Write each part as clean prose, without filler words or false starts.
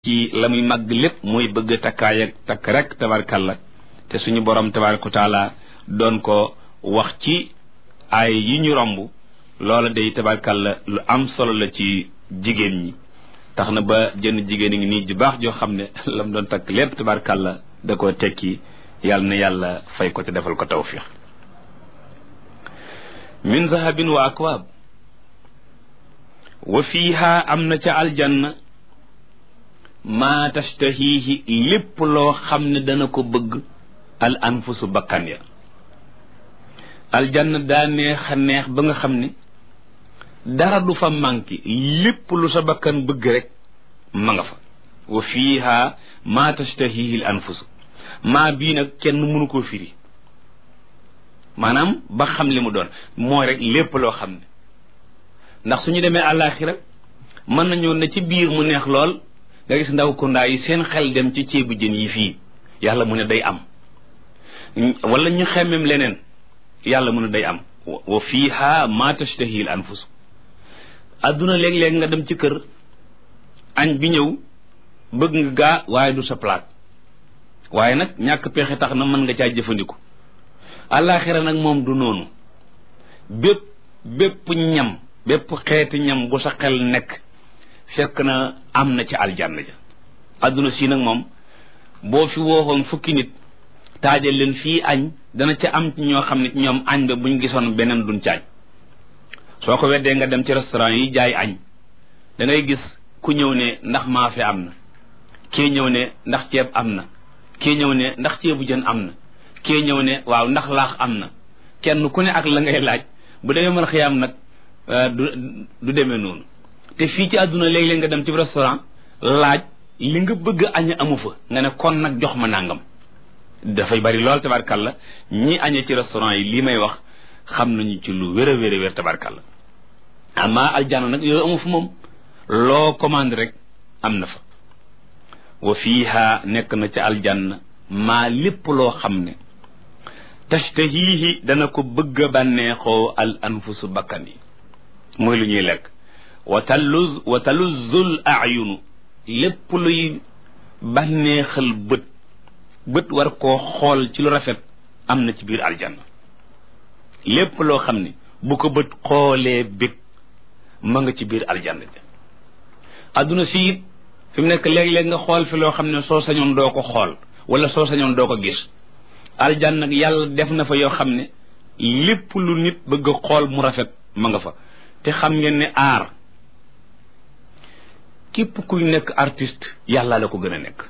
ci la muy màgg lépp muy bëgg takkaay ak takk rek tabarkalla te suñu borom tabaraka taala doon ko wax ci ay yi ñu romb loola day tabarkalla lu am solo la ci jigéen ñi tax na ba jënn jigéen ngi nii ju baax joo xam ne lam doon takk lépp tabarkalla da koo tekki yàlla na yàlla fay ko te defal ko tawfiq min zahabin wa akwaab wa fiiha am na ca aljanna maa tashtahihi lépp loo xam ne dana ko bëgg al anfusu bakkan ya aljanna daa neex a neex ba nga xam ne dara du fa manqué lépp lu sa bakkan bëgg rek ma nga fa wa fiiha maa tashtahihi al anfusu maa bii nag kenn mënu koo firi maanaam ba xam li mu doon mooy rek lépp loo xam ne ndax suñu demee àllaaxira mën nañoo ne ci biir mu neex lool nga gis ndaw kundaa yi seen xel dem ci ceebu jën yi fii yàlla mu ne day am wala ñu xemmem leneen yàlla mu ne day am wa fiiha ma tashtahi al anfus adduna léeg-léeg nga dem ci kër añ bi ñëw bëgg nga gaa waaye du sa palaat waaye nag ñàkk pexe tax na mën nga caa jëfandiku àllaaxira nag moom du noonu bépp ñam bépp xeeti ñam bu sa xel nekk fekk na am na ci aljanna ja adduna si nag moom boo fi wooxoon fukki nit taajal leen fii añ dana ca am ci ñoo xam ne ñoom añ ba buñ gisoon beneen duñ caañ soo ko weddee nga dem ci restaurant yi jaay añ da ngay gis ku ñëw ne ndax maafe am na kii ñëw ne ndax ceeb am na kii ñëw ne ndax ceebu jën am na kii ñëw ne waaw ndax laax am na kenn ku ne ak la ngay laaj bu demee mën xiyaam nag du demee noonu te fii ci àdduna léeg-léeg nga dem ci restaurant laaj li nga bëgg aña amu fa nga ne kon nag jox ma nangam dafay bari lool tabarkalla ñi añee ci restaurant yi lii may wax xam nañu ci lu wér a wér a wér tabarkalla ama aljanna nag yooyu amu fa moom loo commande rek am na fa wa fiiha nekk na ca aljanna maa lépp loo xam ne tashtahihi dana ko bëgg a bànneexoo al anfusu bakkan yi mooy lu ñuy lekk wa taluzzul ayunu lépp luy bànneexal bët war koo xool ci lu rafet am na ci biir aljanna lépp loo xam ne bu ko bët xoolee bég ma nga ci biir aljanna ja adduna si it fi mu nekk léeg-léeg nga xool fi loo xam ne soo sañoon doo ko xool wala soo sañoon doo ko gis aljanna nag yàlla def na fa yoo xam ne lépp lu nit bëgg a xool mu rafet ma nga fa te xam ngeen ne aar képp kuy nekk artiste yàlla la ko gën a nekk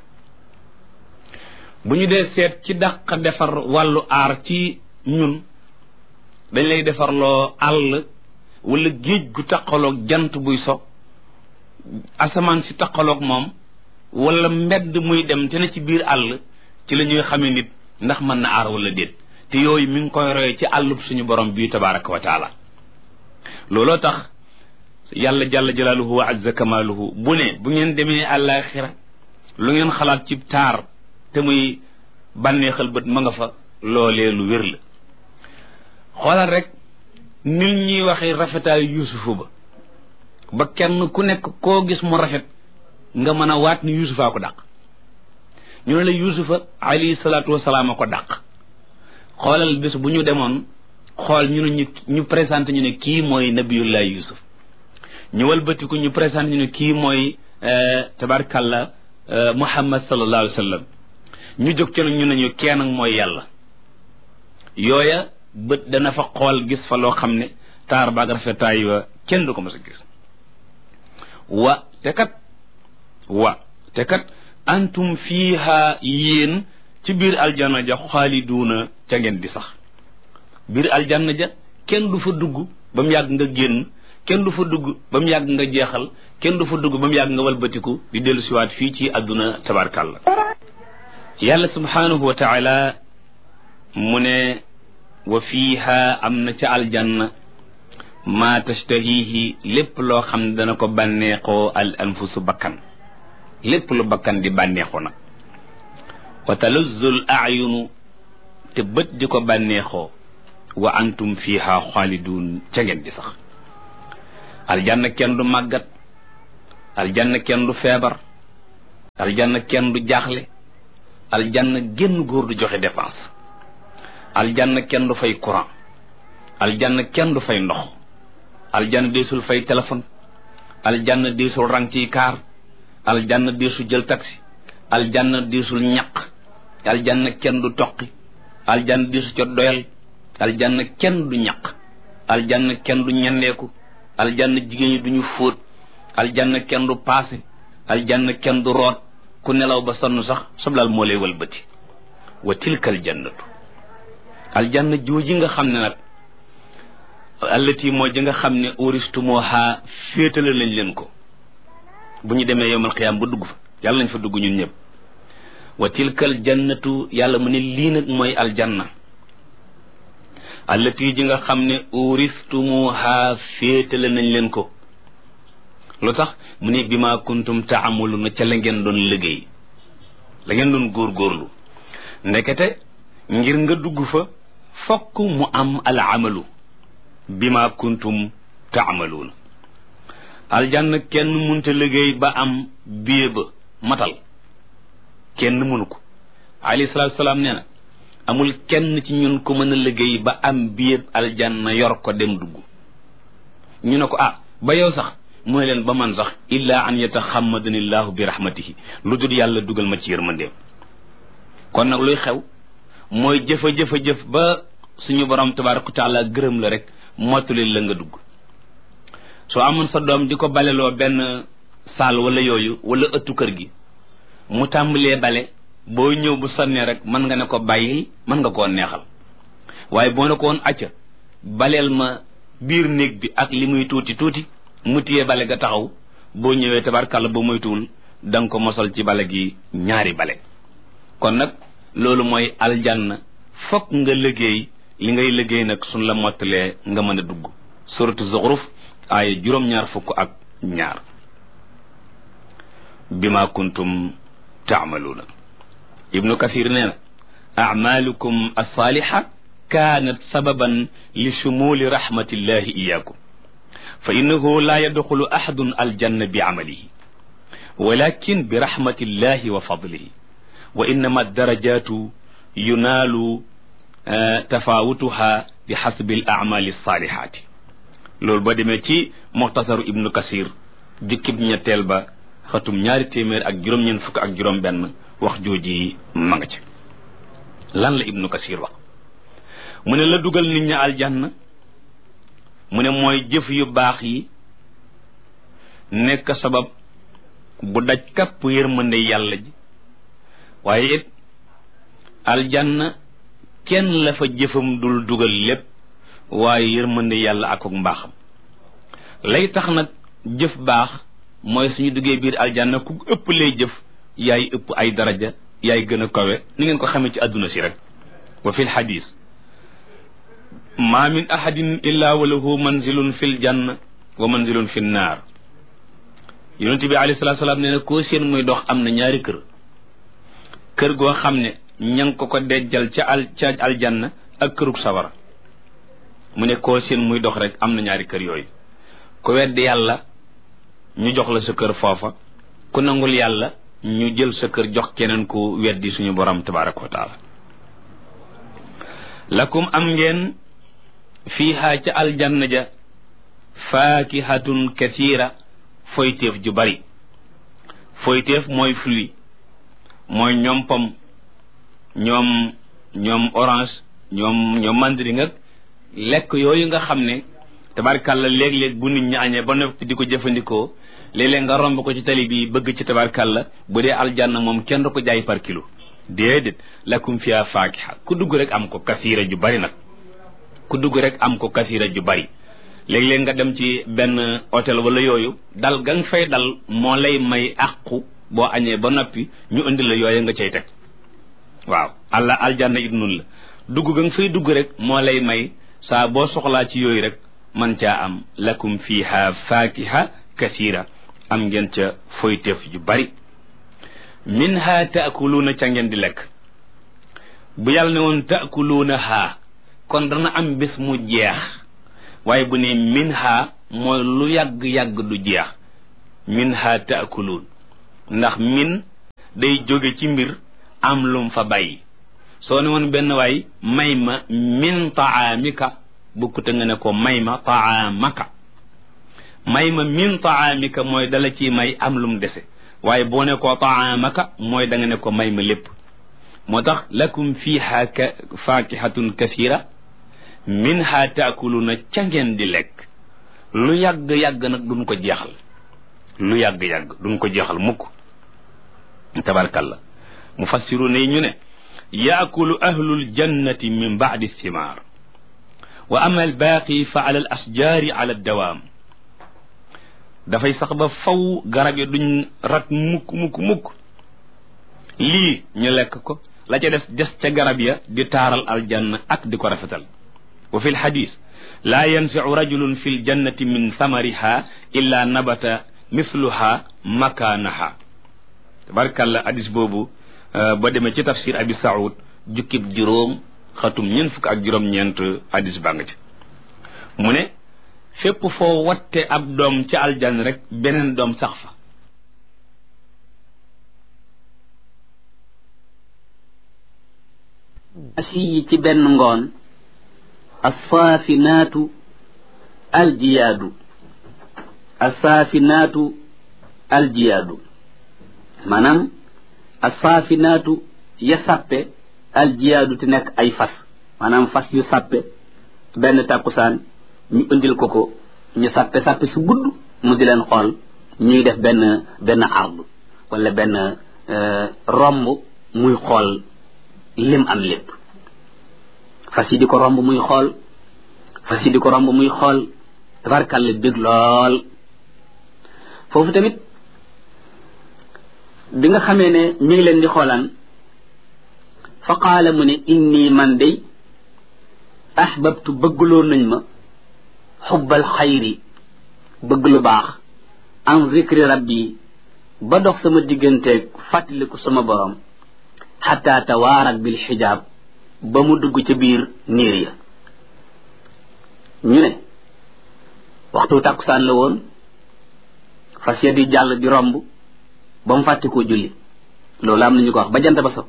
bu ñu dee seet ci dàq defar wàllu aar ci ñun dañ lay defarloo àll wala géej gu taqaloog jant buy so asamaan si taqaloog moom wala mbedd muy dem te ne ci biir àll ci la ñuy xamee nit ndax mën na aar wala déet te yooyu mi ngi koy roye ci àllub suñu borom bii tabaraka wa taala looloo tax yàlla jalla jalaaluhu wa azza kamaaluhu bu ne bu ngeen demee àllaaxira lu ngeen xalaat ci taar te muy bànneexal bët ma nga fa loolee lu wér la xoolal rek nit ñuy waxee rafetaayu yuusufu ba kenn ku nekk koo gis mu rafet nga mën a waat ni yuusufaa ko dàq ñu ne la yuusufa alayhi salaatu wasalaam a ko dàq xoolal bés bu ñu demoon xool ñu présenté ñu ne kii mooy nabiyullah yusuf ñu walbatiku ñu présenté ñu ne kii mooy tabarkalla muhammad sallallahu alayhi wa sallam ñu jóg ci ñu ne ñu kenn ak mooy yàlla yooya bët dana fa xool gis fa loo xam ne taar baag rafetaay wa kenn du ko mës a gis wa te kat antum fiiha yéen ci biir aljanna ja xaaliduuna ca ngeen di sax biir aljanna ja kenn du fa dugg ba mu yàgg nga génn kenn du fa dugg ba mu yàgg nga jeexal kenn du fa dugg ba mu yàgg nga walbatiku di dellu siwaat fii ci àdduna tabarkàlla yàlla subhanahu wa taala mu ne wa fiiha am na ca aljanna maa tashtahihi lépp loo xam ne dana ko bànneexoo al anfusu bakkan lépp lu bakkan di bànneexoo nag wa taluzzul ayunu te bët di ko bànneexoo wa antum fiha xaalidun ca ngeen di sax aljanna kenn du màggat aljanna kenn du feebar aljanna kenn du jaaxle, aljanna génn góor du joxe dépense, aljanna kenn du fay courant, aljanna kenn du fay ndox, aljanna deesul fay téléphone, aljanna deesul rang ci kaar, aljanna deesul jël taxi, aljanna deesul ñaq, aljanna kenn du toqi, aljanna deesul ca doyal, aljanna kenn du ñaq, aljanna kenn du ñendeeku, aljanna jigéen ñi duñu fóot, aljanna kenn du paase, aljanna kenn du root, ku nelaw ba sonn sax soblal moo lay wëlbati. wa tilkal jannatu, aljanna jooji nga xam ne nag allati moo ji nga xam ne uristumuha féetale lañ leen ko bu ñu demee yawmal qiyaam ba dugg fa, yàlla nañ fa dugg ñun ñëpp. wa tilkal jannatu, yàlla mu ne lii nag mooy aljanna allati ji nga xam ne uristumuha féetale nañ leen ko. lu tax mu ne bima kuntum taamuluna, ca la ngeen doon liggéey, la ngeen doon góorgóorlu. ndekete ngir nga dugg fa fokk mu am al amalu bima kuntum taamaluuna. aljanna kenn munta liggéey ba am biye ba matal, kenn mënu ko. alayhi salaatu salaam nee na amul kenn ci ñun ko mën a liggéey ba am biye aljanna yor ko dem dugg. ñu ne ko ba yow sax, mooy leen ba man sax illa an yataxammadani llahu bi rahmatihi, lu dul yàlla dugal ma ci yërmandeem. kon nag luy xew mooy jëf ba suñu borom tabaaraka wa taala gërëm la rek mottali la nga dugg. soo amoon sa doom di ko baleloo benn saal wala yooyu wala ëttu kër gi, mu tàmbalee bale, boo ñëw bu sonnee rek mën nga ne ko bàyyil, mën nga koo neexal. waaye boo ne ko woon acca baleel ma biir néeg bi ak li muy tuuti tuuti, mu téye bale ga taxaw, boo ñëwee tabarkàlla boo moytuwul da nga ko mosal ci bale gi ñaari bale. kon nag loolu mooy aljanna, fokk nga liggéey, li ngay liggéey nag suñ la mottalee nga mën a dugg. suratu Zuxruf aaya 22 bima kuntum taamaluuna. ibnu kathir nee na amalukum alsaaliha kaanat sababan li shumuli rahmatillahi iyaakum fa innahu la yadxulu ahadun aljanna bi amalihi walakin bi rahmatillahi wa fadlihi wa innama darajatu yunaalu tafawutuha bi xasbi al amali alsaalihati. loolu ba demee ci muxtasaru ibnu kasir jukkib ñetteel ba xatum 2juróom-ñeent wax jooji ma nga ci. lan la ibnu kasir wax? mu ne la dugal nit ñi aljanna, mu ne mooy jëf yu baax yi nekk sabab bu daj kapp yërmande yàlla ji. waaye it aljanna kenn la fa jëfam dul dugal lépp, waaye yërmande yàlla ak mbaaxam lay tax nag jëf baax mooy suñu duggee biir aljanna ku ëpp lay jëf yaay ëpp ay daraja, yaay gën a kawe, ni ngeen ko xamee ci àdduna si rek. wa fi lxadis ma min ahadin illa wa lahu manzilun fi ljanna wa manzilun fi nnaar. yonente bi alayhi salatu salaam nee na koo seen muy dox am na ñaari kër goo xam ne ña ngi ko dejjal ca aljanna ak kërug sawara. mu ne koo seen muy dox rek am na ñaari kër yooyu. ku weddi yàlla ñu jox la sa kër foofa, ku nangul yàlla ñu jël sa kër jox keneen ku weddi suñu borom tabaraka wa taala. lakum am ngeen fiiha ca aljanna ja faakihatun kathira, foyteef ju bari. foyteef mooy fruit, mooy ñoom pom, ñoom orange, ñoom mandarin ak lekk yooyu nga xam ne tabarkàlla léeg-léeg bu nit ñi añee ba noppi di ko jëfandikoo, léeg-léeg nga romb ko ci tali bi bëgg ci tabarkàlla. bu dee aljanna moom kenn du ko jaay par kilo, déedéet. lakum fiha faakiha, ku dugg rek am ko kathira ju bari nag, ku dugg rek am ko kathira ju bari. léeg-léeg nga dem ci benn hôtel wala yooyu, dal ga nga fay dal moo lay may àqu boo añee ba noppi ñu indi la yooyu nga cay teg. waaw aljanna it nun la, dugg ga nga fay dugg rek moo lay may saa boo soxlaa ci yooyu rek man caa am. lakum fiha faakiha kathira, am ngeen ca foyteef ju bari. minha taakuluuna, ca ngeen di lekk. bu yàlla ne woon taakuluunaha kon dana am bés mu jeex, waaye bu ne minha mooy lu yàgg-yàgg du jeex. minha taakuluun, ndax min day jóge ci mbir am lum fa bàyyi soo ne woon benn waay may ma min taamika bukkute nga ne ko may ma taamaka may ma min taamika mooy dala ci may am lum dese waaye boo ne ko taamaka mooy da nga ne ko may ma lépp moo tax lakum fiha fakihatun kathira minha taakuluna ca ngeen di lekk lu yàgg-yàgg nag duñ ko jeexal lu yàgg-yàgg duñ ko jeexal mukk tabarkalla mufassiruna yi ñu ne yaakulu ahlul jannati min ba'di thimar wa ama albaaqi fa ala al asjaari ala dawaam dafay sax ba faw garab yi duñ rat mukk lii ñu lekk ko la ca des ca garab ya di taaral aljanna ak di ko rafetal wa fi lxadis laa yansiu rajulun fi ljannati min samariha illa nabata mithluha makaanaha tabarkalla hadis boobu ba demee ci tafsir abi saoud jukkib juróom xatum ñeent fukk ak juróom-ñeent hadis baa nga ci mu ne fépp foo watte ab doom ci aljanna rek beneen doom sax fa asiyi ci benn ngoon assaafinaatu aljiyaadu assaafinaatu aljiyaadu maanaam assaafinaatu ya sàppe aljiyaadu te nekk ay fas maanaam fas yu sàppe benn tàkkusaan ñu indil ko ñu sàppe su gudd mu di leen xool ñuy def benn ardu wala benn romb muy xool lim am lépp fas yi di ko romb muy xool fas yi di ko romb muy xool tabarkàlla bég lool foofu tamit bi nga xamee ne mi ngi leen di xoolaan fa qaala mu ne inni man day ahbabtu bëggloo nañ ma xubbal xayri bëgg lu baax an zikri rabbi ba dox sama digganteeg fàttaliku sama borom xataa tawaarat bil xijaab ba mu dugg ca biir niir ya ñu ne waxtu tàkkusaan la woon fas ya di jàll di romb ba mu fàtte koo julli loolu am nañu ko wax ba jant ba so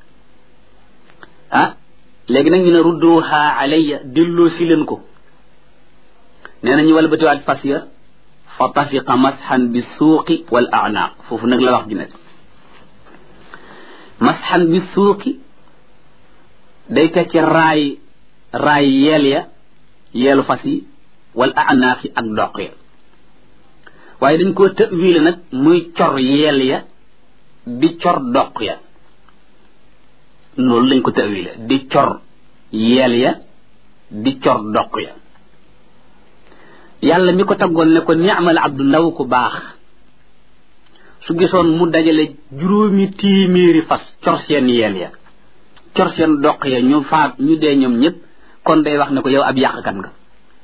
léegi nag ñu ne rudduha alayya delloo si leen ko nee na ñu walbatiwaat fas ya fa tafiqa masxan bi suuqi wal a'naaq foofu nag la wax ji nekk masxan bi suuqi day tekki raay yeel ya yeelu fas yi wal a'naaq yi ak doq ya waaye dañ koo tëwiile nag muy cor yeel ya di cor doq ya loolu lañ ko tëwiile di cor yeel ya di cor doq ya yàlla mi ko taggoon ne ko ni'mal abdu ndaw ku baax su gisoon mu dajale 700 fas cor seen yeel ya cor seen doq ya ñu dee ñoom ñëpp kon day wax ne ko yow ab yàqkat nga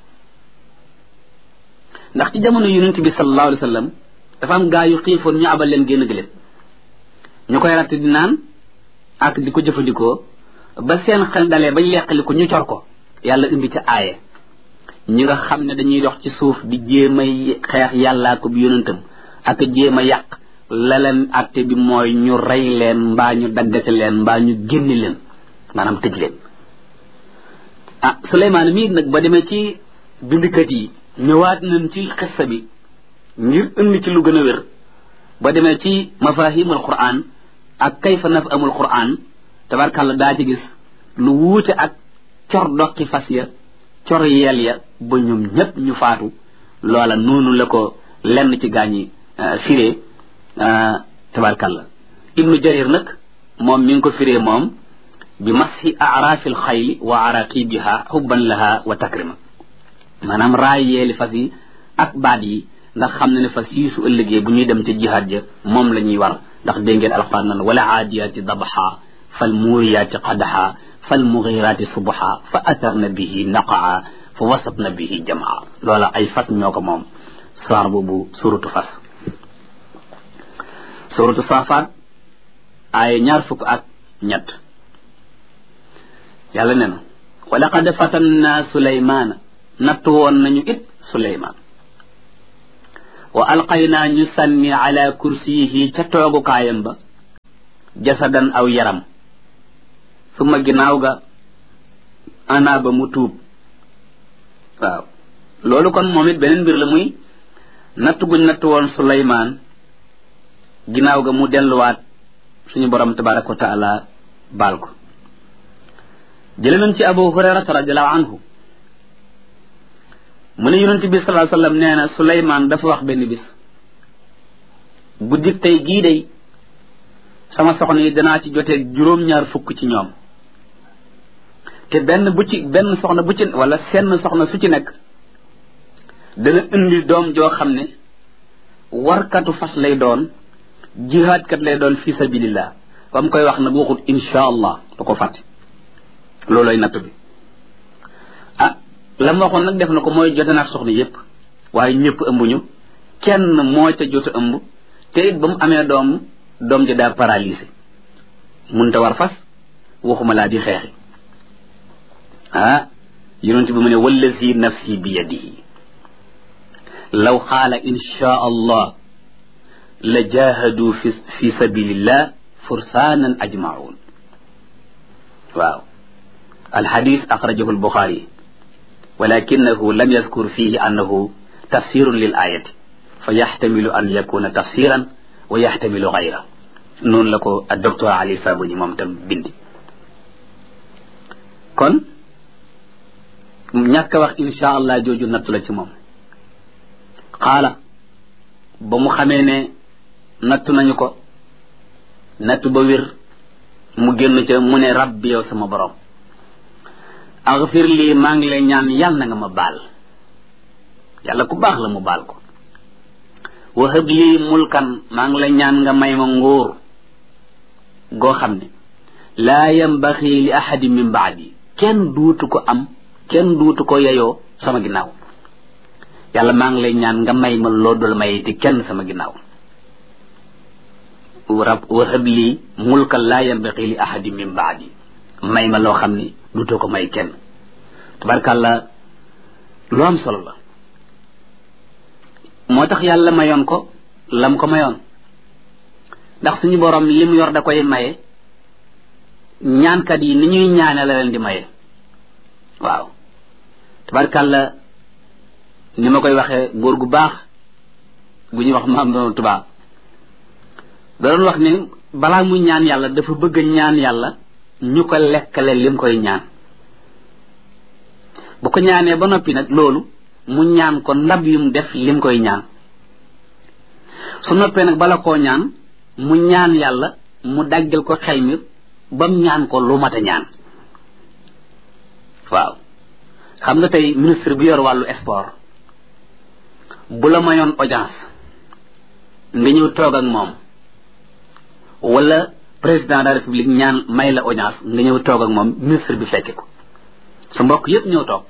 ndax ci jamono yonent bi sallallahu alayhi wa sallam dafa am gaa yu xiifoon ñu abal leen génn gëléem ñu koy ratt di naan ak di ko jëfandikoo ba seen xel dalee bañ leqali ko ñu cor ko yàlla indi ca aaye ñi nga xam ne dañuy dox ci suuf di jéem a xeex yàllaa ko bi yonentam ak jéem a yàq la leen atte bi mooy ñu rey leen mbaa ñu daggate leen mbaa ñu génni leen maanaam tëj leen Suleymaan mii nag ba demee ci bindikat yi ñëwaat nañ ci xissa bi ngir indi ci lu gën a wér ba demee ci mafahimul quran ak kayfa nafhamul quran tabarkàlla daa ci gis lu wuute ak cor doqi fas ya cor yeel ya ba ñoom ñëpp ñu faatu loola noonu la ko lenn ci gaañi firee tabarkàlla ibnu jarir nag moom mi ngi ko firee moom bi mashi aaraafil xayli wa araqibiha xubban laha wa takrima maanaam raay yeeli fas yi ak baat yi ndax xam na ne fas yi su ëllëgee bu ñuy dem ca jihaad ja moom la ñuy war ndax dégg ngeen alxuraan nan wala aadiyaati dabaxa fal muuriyaati qadaxa fal mugiraati subha fa atarna bihi naqaa fa wasatna bihi jamaa loola ay fas ñoo ko moom saar boobu suratu fas suratu saafaat ay 23 yàlla ne na wa laqad fatanna suleymaana nattu woon nañu it suleymaan wa alqaynaa ñu sànni ala kursiyihi ca toogukaayam ba jasadan aw yaram suma ginnaaw ga anaaba mu tuub waaw loolu kon moom it beneen mbir la muy natt guñ natt woon Suleymaan ginnaaw ga mu delluwaat suñu borom tabaraka wa taala baal ko jële nañ ci Abu Hurayrata radiallahu anhu mu ne yonent bi sallallahu alayhi wasallam nee na Suleymaan dafa wax benn bis guddik tey gii day sama soxna yi danaa ci jotee juróom-ñaar fukk ci ñoom te benn soxna bu ci wala senn soxna su ci nekk dana indi doom joo xam ne warkatu fas lay doon jihaadkat lay doon fi sabilillah ba mu koy wax nag waxut insha allah da ko fàtte loolooy natt bi la ma waxoon nag def na ko mooy jote naak soxna yépp waaye ñëpp ëmbuñu kenn moo ca jot a ëmb te it ba mu amee doom ja daa paralysé munta war fas waxuma laa di xeexi yonent bi mu ne wallazi nafsi bi yadihi law qaala insha allah la jahadu fi sabilillah fursaanan ajmaun waaw alxadis axrajahu albuxaari walakinahu lam yazkur fihi annahu tafsirun lil ayati fa yaxtamilu an yakuna tafsiran wa yaxtamilu gayra noonu la ko ak docteur Ali Sabuni moom tam bindi kon ñàkk a wax insha allah jooju nattu la ci moom xaala ba mu xamee ne nattu nañu ko nattu ba wér mu génn ca mu ne rabbi yow sama borom agfir lii maa ngi lay ñaan yàlla na nga ma baal yàlla ku baax la mu baal ko wahab lii mulkan maa ngi lay ñaan nga may ma nguur goo xam ne laa yambaxi li ahadin min baadi kenn duutu ko am kenn duutu ko yeyoo sama ginnaaw yàlla maa ngi lay ñaan nga may ma loo dul may te kenn sama ginnaaw wahab lii mulkan laa yambaxi li ahadin min baadi may ma loo xam ne duutoo ko may kenn tabarkàlla lu am solo la moo tax yàlla mayoon ko lam ko mayoon ndax suñu borom li mu yor da koy maye ñaankat yi ni ñuy ñaane la leen di maye waaw tabarkàlla ni ma koy waxee góor gu baax gu ñuy wax maam doon tubaab da doon wax ne balaa muy ñaan yàlla dafa bëgg ñaan yàlla ñu ko lekkale lim koy ñaan bu ko ñaanee ba noppi nag loolu mu ñaan ko ndab yum def lim koy ñaan su noppee nag bala koo ñaan mu ñaan yàlla mu daggal ko xel mi bam ñaan ko lu mat a ñaan waaw xam nga tey ministre bi yor wàllu sport bu la mayoon audience nga ñëw toog ak moom wala président de la république ñaan may la audience nga ñëw toog ak moom ministre bi fekke ko sa mbokk yépp ñëw toog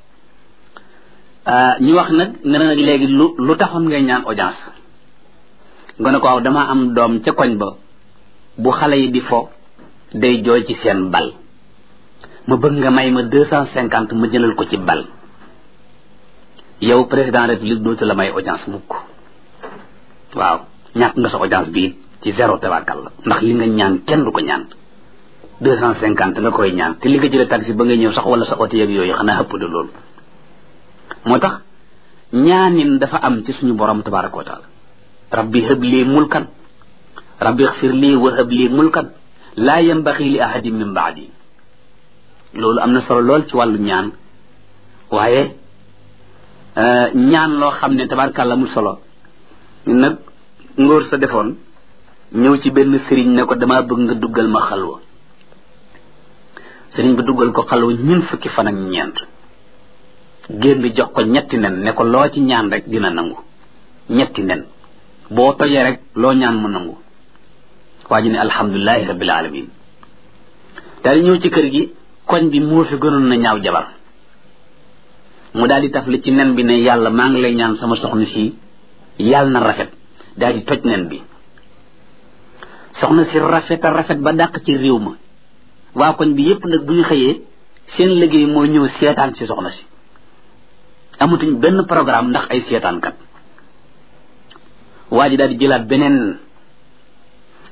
ñu wax nag nga ne nag léegi lu taxoon ngay ñaan audience nga ne ko waaw dama am doom ca koñ ba bu xale yi di fo day jooy ci seen bal ma bëgg nga may ma 250 ma jëlal ko ci bal yow président de la république dootu la may audience mukk waaw ñàkk nga sa audience bii ci zéro tabarkal la ndax li nga ñaan kenn du ko ñaan 250 nga koy ñaan te li nga jëlee taxi ba nga ñëw sax wala sa oto yeeg yooyu xanaa ëpp de loolu moo tax ñaanin dafa am ci suñu borom tabaraka wa taala rabbi hab lii mulkan rabbi xfir lii wa hab lii mulkan laa yambaxi li ahadin min baadi loolu am na solo lool ci wàllu ñaan waaye ñaan loo xam ne tabarkàlla mu solo nag ngóor sa defoon ñëw ci benn sëriñ ne ko dama bëgg nga duggal ma xalwa sëriñ bi duggal ko xalwa ñun fukki fan ak ñeent génn jox ko ñetti nen ne ko loo ci ñaan rek dina nangu ñetti nen boo tojee rek loo ñaan mu nangu waa ji ne alhamdulilahi rabbil alamin daal di ñëw ci kër gi koñ bi moo fi gënoon na ñaaw jabar mu daal di taf li ci nen bi ne yàlla maa ngi lay ñaan sama soxna si yàlla na rafet daal di toj nen bi soxna si rafet a rafet ba dàq ci réew ma waa koñ bi yépp nag bu ñu xëyee seen liggéey mooy ñëw seetaan si soxna si amatuñ benn programme ndax ay seetaankat waa ji daal di jëlaat beneen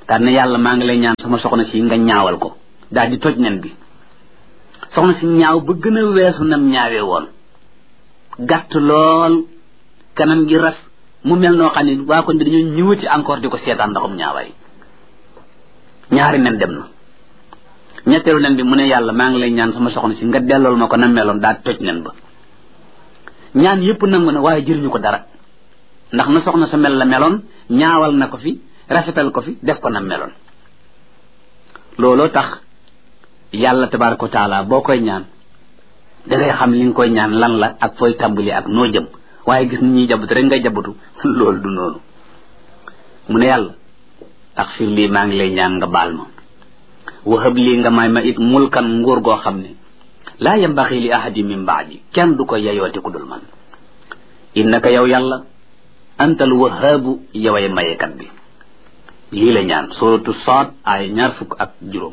daal ne yàlla maa ngi lay ñaan sama soxna si nga ñaawal ko daal di toj nen bi soxna si ñaaw ba gën a weesu nam ñaawee woon gàtt lool kanam gi ras mu mel noo xam ne waa kon bi dañoo ñëwati encore di ko seetaan ndaxum ñaawaay ñaari nen dem na ñetteelu nen bi mu ne yàlla maa ngi lay ñaan sama soxna si nga dellool ma ko na meloon daal toj nen ba ñaan yépp nangu na waaye jëriñu ko dara ndax na soxna sa mel la meloon ñaawal na ko fi rafetal ko fi def ko na meloon looloo tax yàlla tabaaraka wa taala boo koy ñaan dangay xam li nga koy ñaan lan la ak fooy tàmbali ak noo jëm waaye gis ni ñuy jabatu rek ngay jabatu loolu du noonu mu ne yàlla axfir lii maa ngi lay ñaan nga baal ma wahab lii nga may ma it mulkan nguur goo xam ne laa yambaxi li ahadi min baadi kenn du ko yeyooti ku dul man innaka yow yàlla antal wahaabu yoway mayekat bi lii la ñaan suratu Saad ay 20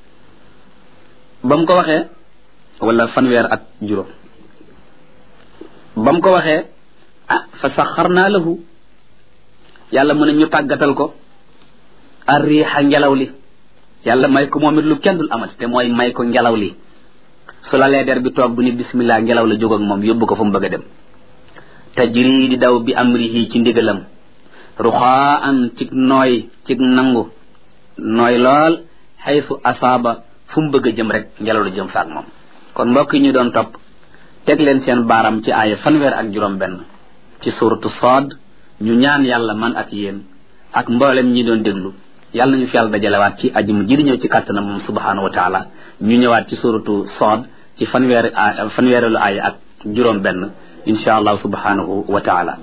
ba mu ko waxee wala 20 ba mu ko waxee fa saxarnaa lahu yàlla mu ne ñu tàggatal ko arriixa ngelaw li yàlla may ko moom it lu kenn dul amati te mooy may ko ngelaw li su la lee der bi toog bu ni bismillah ngelaw la jóg ak moom yóbbu ko fu mu bëgg a dem tajri di daw bi amrihi ci ndigalam ruxaan cig nooy cig nangu nooy lool xaysu asaaba fu mu bëgg a jëm rek ngelaw la jëm faak moom kon mbokk yi ñu doon topp teg leen seen baaram ci aaya 20 ci suratu Saad ñu ñaan yàlla man ak yéen ak mboolem ñi doon déglu yàlla nañu fi yàlla dajalewaat ci ajuma ji di ñëw ci kàttanam moom subhanahu wa taala ñu ñëwaat ci suratu Saad ci fanweerelu aaya ak 1 insha allah subhanahu wa taala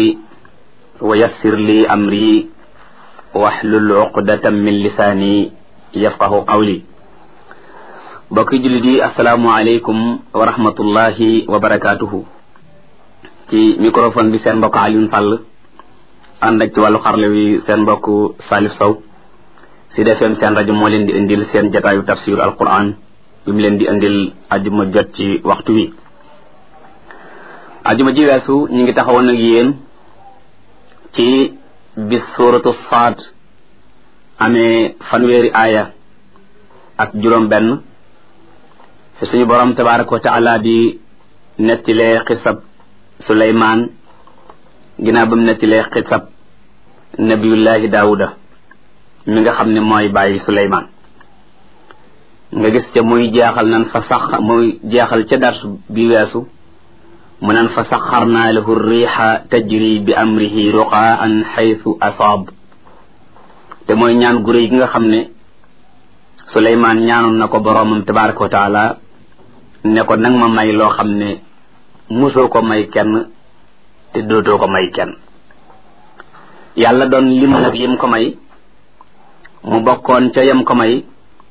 wa yassir li amri wahlul uqdatan min lisaani yafqahu qawli bokki jullit yi asalaamu aleykum wa rahmatullahi wa barakatuhu ci microphone bi seen mbokk Alioune Sall ànd ak ci wàllu xarle wi seen mbokk Salif Sow si defeem seen rajo moo leen di indil seen jataayu tafsir alquran bi mu leen di indil ajuma jot ci waxtu wi ajuma ji weesu ñu ngi taxawoon ak yéen ci bis suratu Saad amee 20 aaya ak 1 fi suñu borom tabaraka wa taala di nettilee xisab Suleymaan ginnaaw ba mu nettilee xisab nabiyullahi Daawuda mi nga xam ne mooy bàyyi Suleymaan nga gis ca muy jeexal ca darsu bi weesu mu naan fa saxarnaa lahu riixa tajri bi amrihi ruqaan xaytu asaab te mooy ñaan gu réy gi nga xam ne Suleymaan ñaanoon na ko boroomam tabaraka wa taala ne ko nag ma may loo xam ne musoo ko may kenn te dootoo ko may kenn yàlla doon lim nag yim ko may mu bokkoon ca yam ko may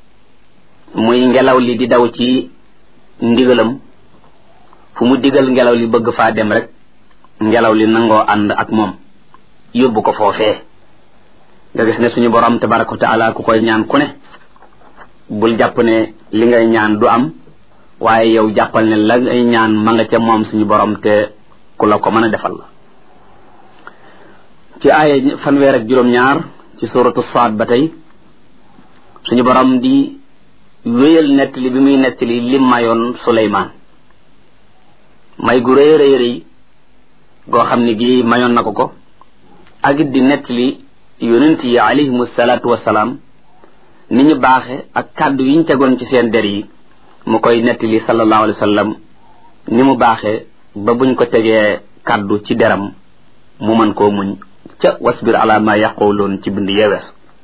muy ngelaw li di daw ci ndigalam fu mu digal ngelaw li bëgg faa dem rek ngelaw li nangoo ànd ak moom yóbbu ko foofee nga gis ne suñu borom tabaraka wa taala ku koy ñaan ku ne bul jàpp ne li ngay ñaan du am waaye yow jàppal ne la ngay ñaan ma nga ca moom suñu borom te ku la ko mën a defal la ci aaya 20 ci suratu Saad ba tey suñu borom di wéyal nettali bi muy nettali lim mayoon Suleymaan may gu rëy rëy goo xam ne gi mayoon na ko ak it di nettali yonent yi alayhimu salaatu wasalaam ni ñu baaxe ak kàddu yi ñu tegoon ci seen der yi mu koy nettali sallallahu alayhi wa sallam ni mu baaxee ba buñ ko tegee kàddu ci deram mu mën koo muñ ca wasbir ala ma yaquluun ci bind yeewees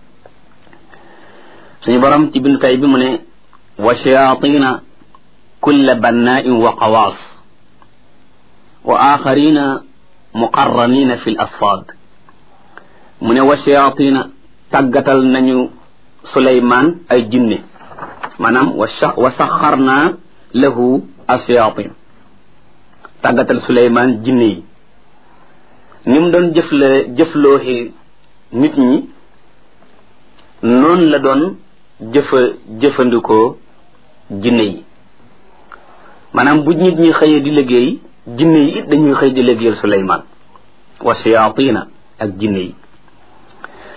suñu borom ci bind tay bi mu ne wa shayatina kulla bannaa'in wa qawaas wa axarina muqarranina fi l asfaad mu ne wa shayatina tàggatal nañu Suleymaan ay jinne maanaam wa saxarna lahu ashayatin tàggatal Suleymaan jinne yi ni mu doon jëflooxi nit ñi noonu la doon jëfandikoo jinne yi maanaam bu nit ñi xëyee di liggéey jinne yi it dañuy xëy di liggéeyal Suleymaan wa shayatina ak jinne yi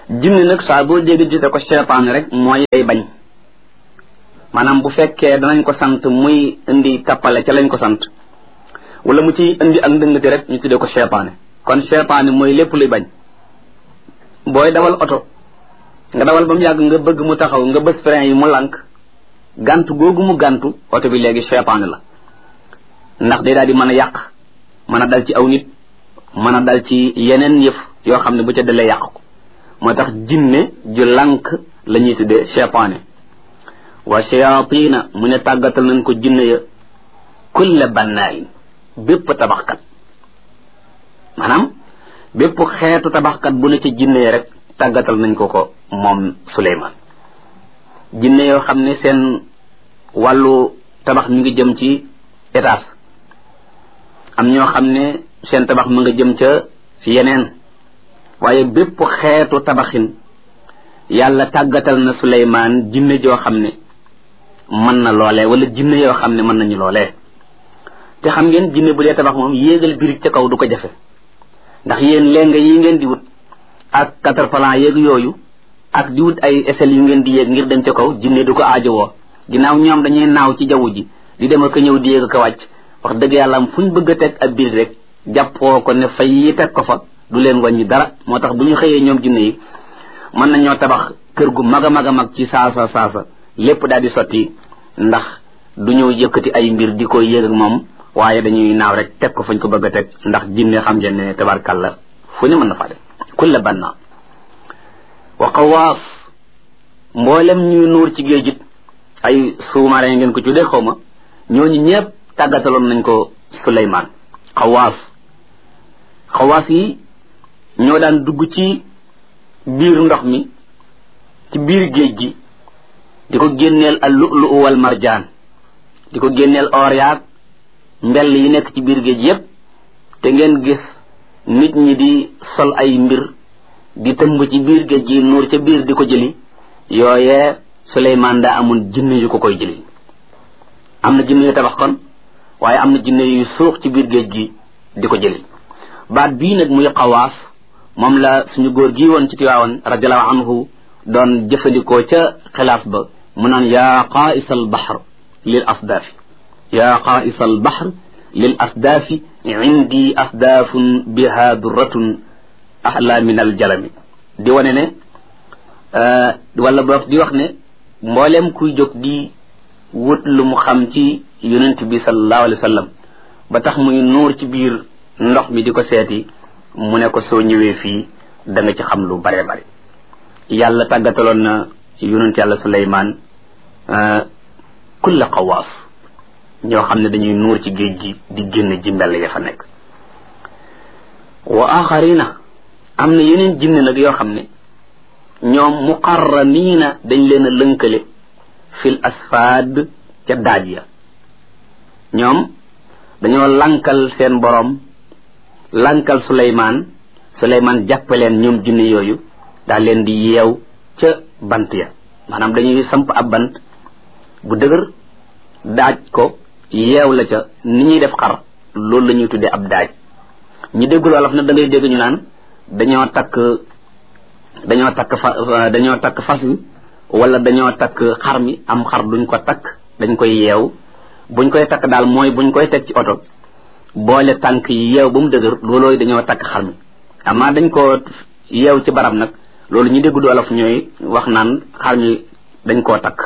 jinne nag saa boo dégg jite ko seytaane rek mooy ay bañ maanaam bu fekkee danañ ko sant muy indi tappale ca lañ ko sant wala mu ci indi ak ndëngati rek ñu tuddee ko seytaane kon seytaane mooy lépp luy bañ booy dawal oto nga dawal ba mu yàgg nga bëgg mu taxaw nga bës frein yi mu lànk gàntu googu mu gàntu oto bi léegi seytaane la ndax day daal di mën a yàq mën a dal ci aw nit mën a dal ci yeneen yëf yoo xam ne bu ca dalee yàq ko moo tax jinne ju lànk la ñuy tuddee seytaane wa shayatina mu ne tàggatal nañ ko jinne ya kulla bannaayin bépp tabaxkat maanaam bépp xeetu tabaxkat bu ne ci jinne ya rek tàggatal nañ ko moom Suleymaan jinne yoo xam ne seen wàllu tabax mi ngi jëm ci étage am ñoo xam ne seen tabax mu nga jëm ca yeneen waaye bépp xeetu tabaxin yàlla tàggatal na Suleymaan jinne joo xam ne mën na loolee wala jinne yoo xam ne mën nañu loolee te xam ngeen jinne bu dee tabax moom yéegal birig ca kaw du ko jafe ndax yéen lenga yi ngeen di wut ak quatre-plan yeeg yooyu ak di wut ay échelle yu ngeen di yéeg ngir dem ca kaw jinne du ko aajowoo ginnaaw ñoom dañuy naaw ci jaww ji di dem ak ñëw di yéeg ak a wàcc wax dëgg yàlla am fu ñu bëgg a teg ab biir rek jàppoo ko ne fay yi teg ko fa du leen wàññi dara moo tax bu ñu xëyee ñoom jinne yi mën nañoo tabax kër gu mag a mag a mag ci saasa lépp daal di sotti ndax du ñëw yëkkati ay mbir di ko yéeg ak moom waaye dañuy naaw rek teg ko fañ ko bëgg a teg ndax jinne xam ngeen ne tabarkàlla fu ne mën na faa def kulla banna wa qawaas mboolem ñuy nuur ci géej it ay sous-marin ngeen ko tuddee xaw ma ñooñu ñëpp tàggataloon nañ ko Suleymaan xawaas yi ñoo daan dugg ci biir ndox mi ci biir géej gi di ko génneel al lu'lu wal marjaan di ko génneel or yaag mbell yi nekk ci biir géej yépp te ngeen gis nit ñi di sol ay mbir di tëmb ci biir géej gi nuur ca biir di ko jëli yooyee Suleymaan daa amoon jinne yu ko koy jëli am na jinne yu tabax kon waaye am na jinne yu suux ci biir géej gi di ko jëli baat bii nag muy xawaas moom la suñu góor gi woon ci Tiwaawan radiallahu anhu doon jëfandikoo ca xilaas ba mu naan yaa qaa'is al bahr lil asdaafi yaa qaa'is al bahr lil asdaafi indi asdaafun biha durratun ahla min al jalami di wane ne wala boog di wax ne mboolem kuy jóg di wut lu mu xam ci yonent bi sallallahu alayhi wa sallam ba tax muy nuur ci biir ndox mi di ko seeti mu ne ko soo ñëwee fii da nga ci xam lu bare bare yàlla tàggataloon na yonent yàlla Suleymaan kulla qawaas ñoo xam ne dañuy nuur ci géej gi di génn ji mbell ya fa nekk wa axarina am na yeneen jinne nag yoo xam ne ñoom muqarraniina dañ leen a lënkale fil asfaad ca daaj ya ñoom dañoo lankal seen borom lankal Suleymaan jàppaleen ñoom jinne yooyu daal leen di yeew ca bant ya maanaam dañuy samp ab bant bu dëgër daaj ko yeew la ca ni ñuy def xar loolu la ñuy tuddee ab daaj ñu déggul wolof nag da ngay dégg ñu naan dañoo takk fas wi wala dañoo takk xar mi am xar duñ ko takk dañ koy yeew buñ koy takk daal mooy buñ koy teg ci oto boole tànk yi yeew ba mu dëgër loolooy dañoo takk xar mi amaa dañ ko yeew ci barab nag loolu ñu dégg du olof ñooy wax naan xar mi dañ koo takk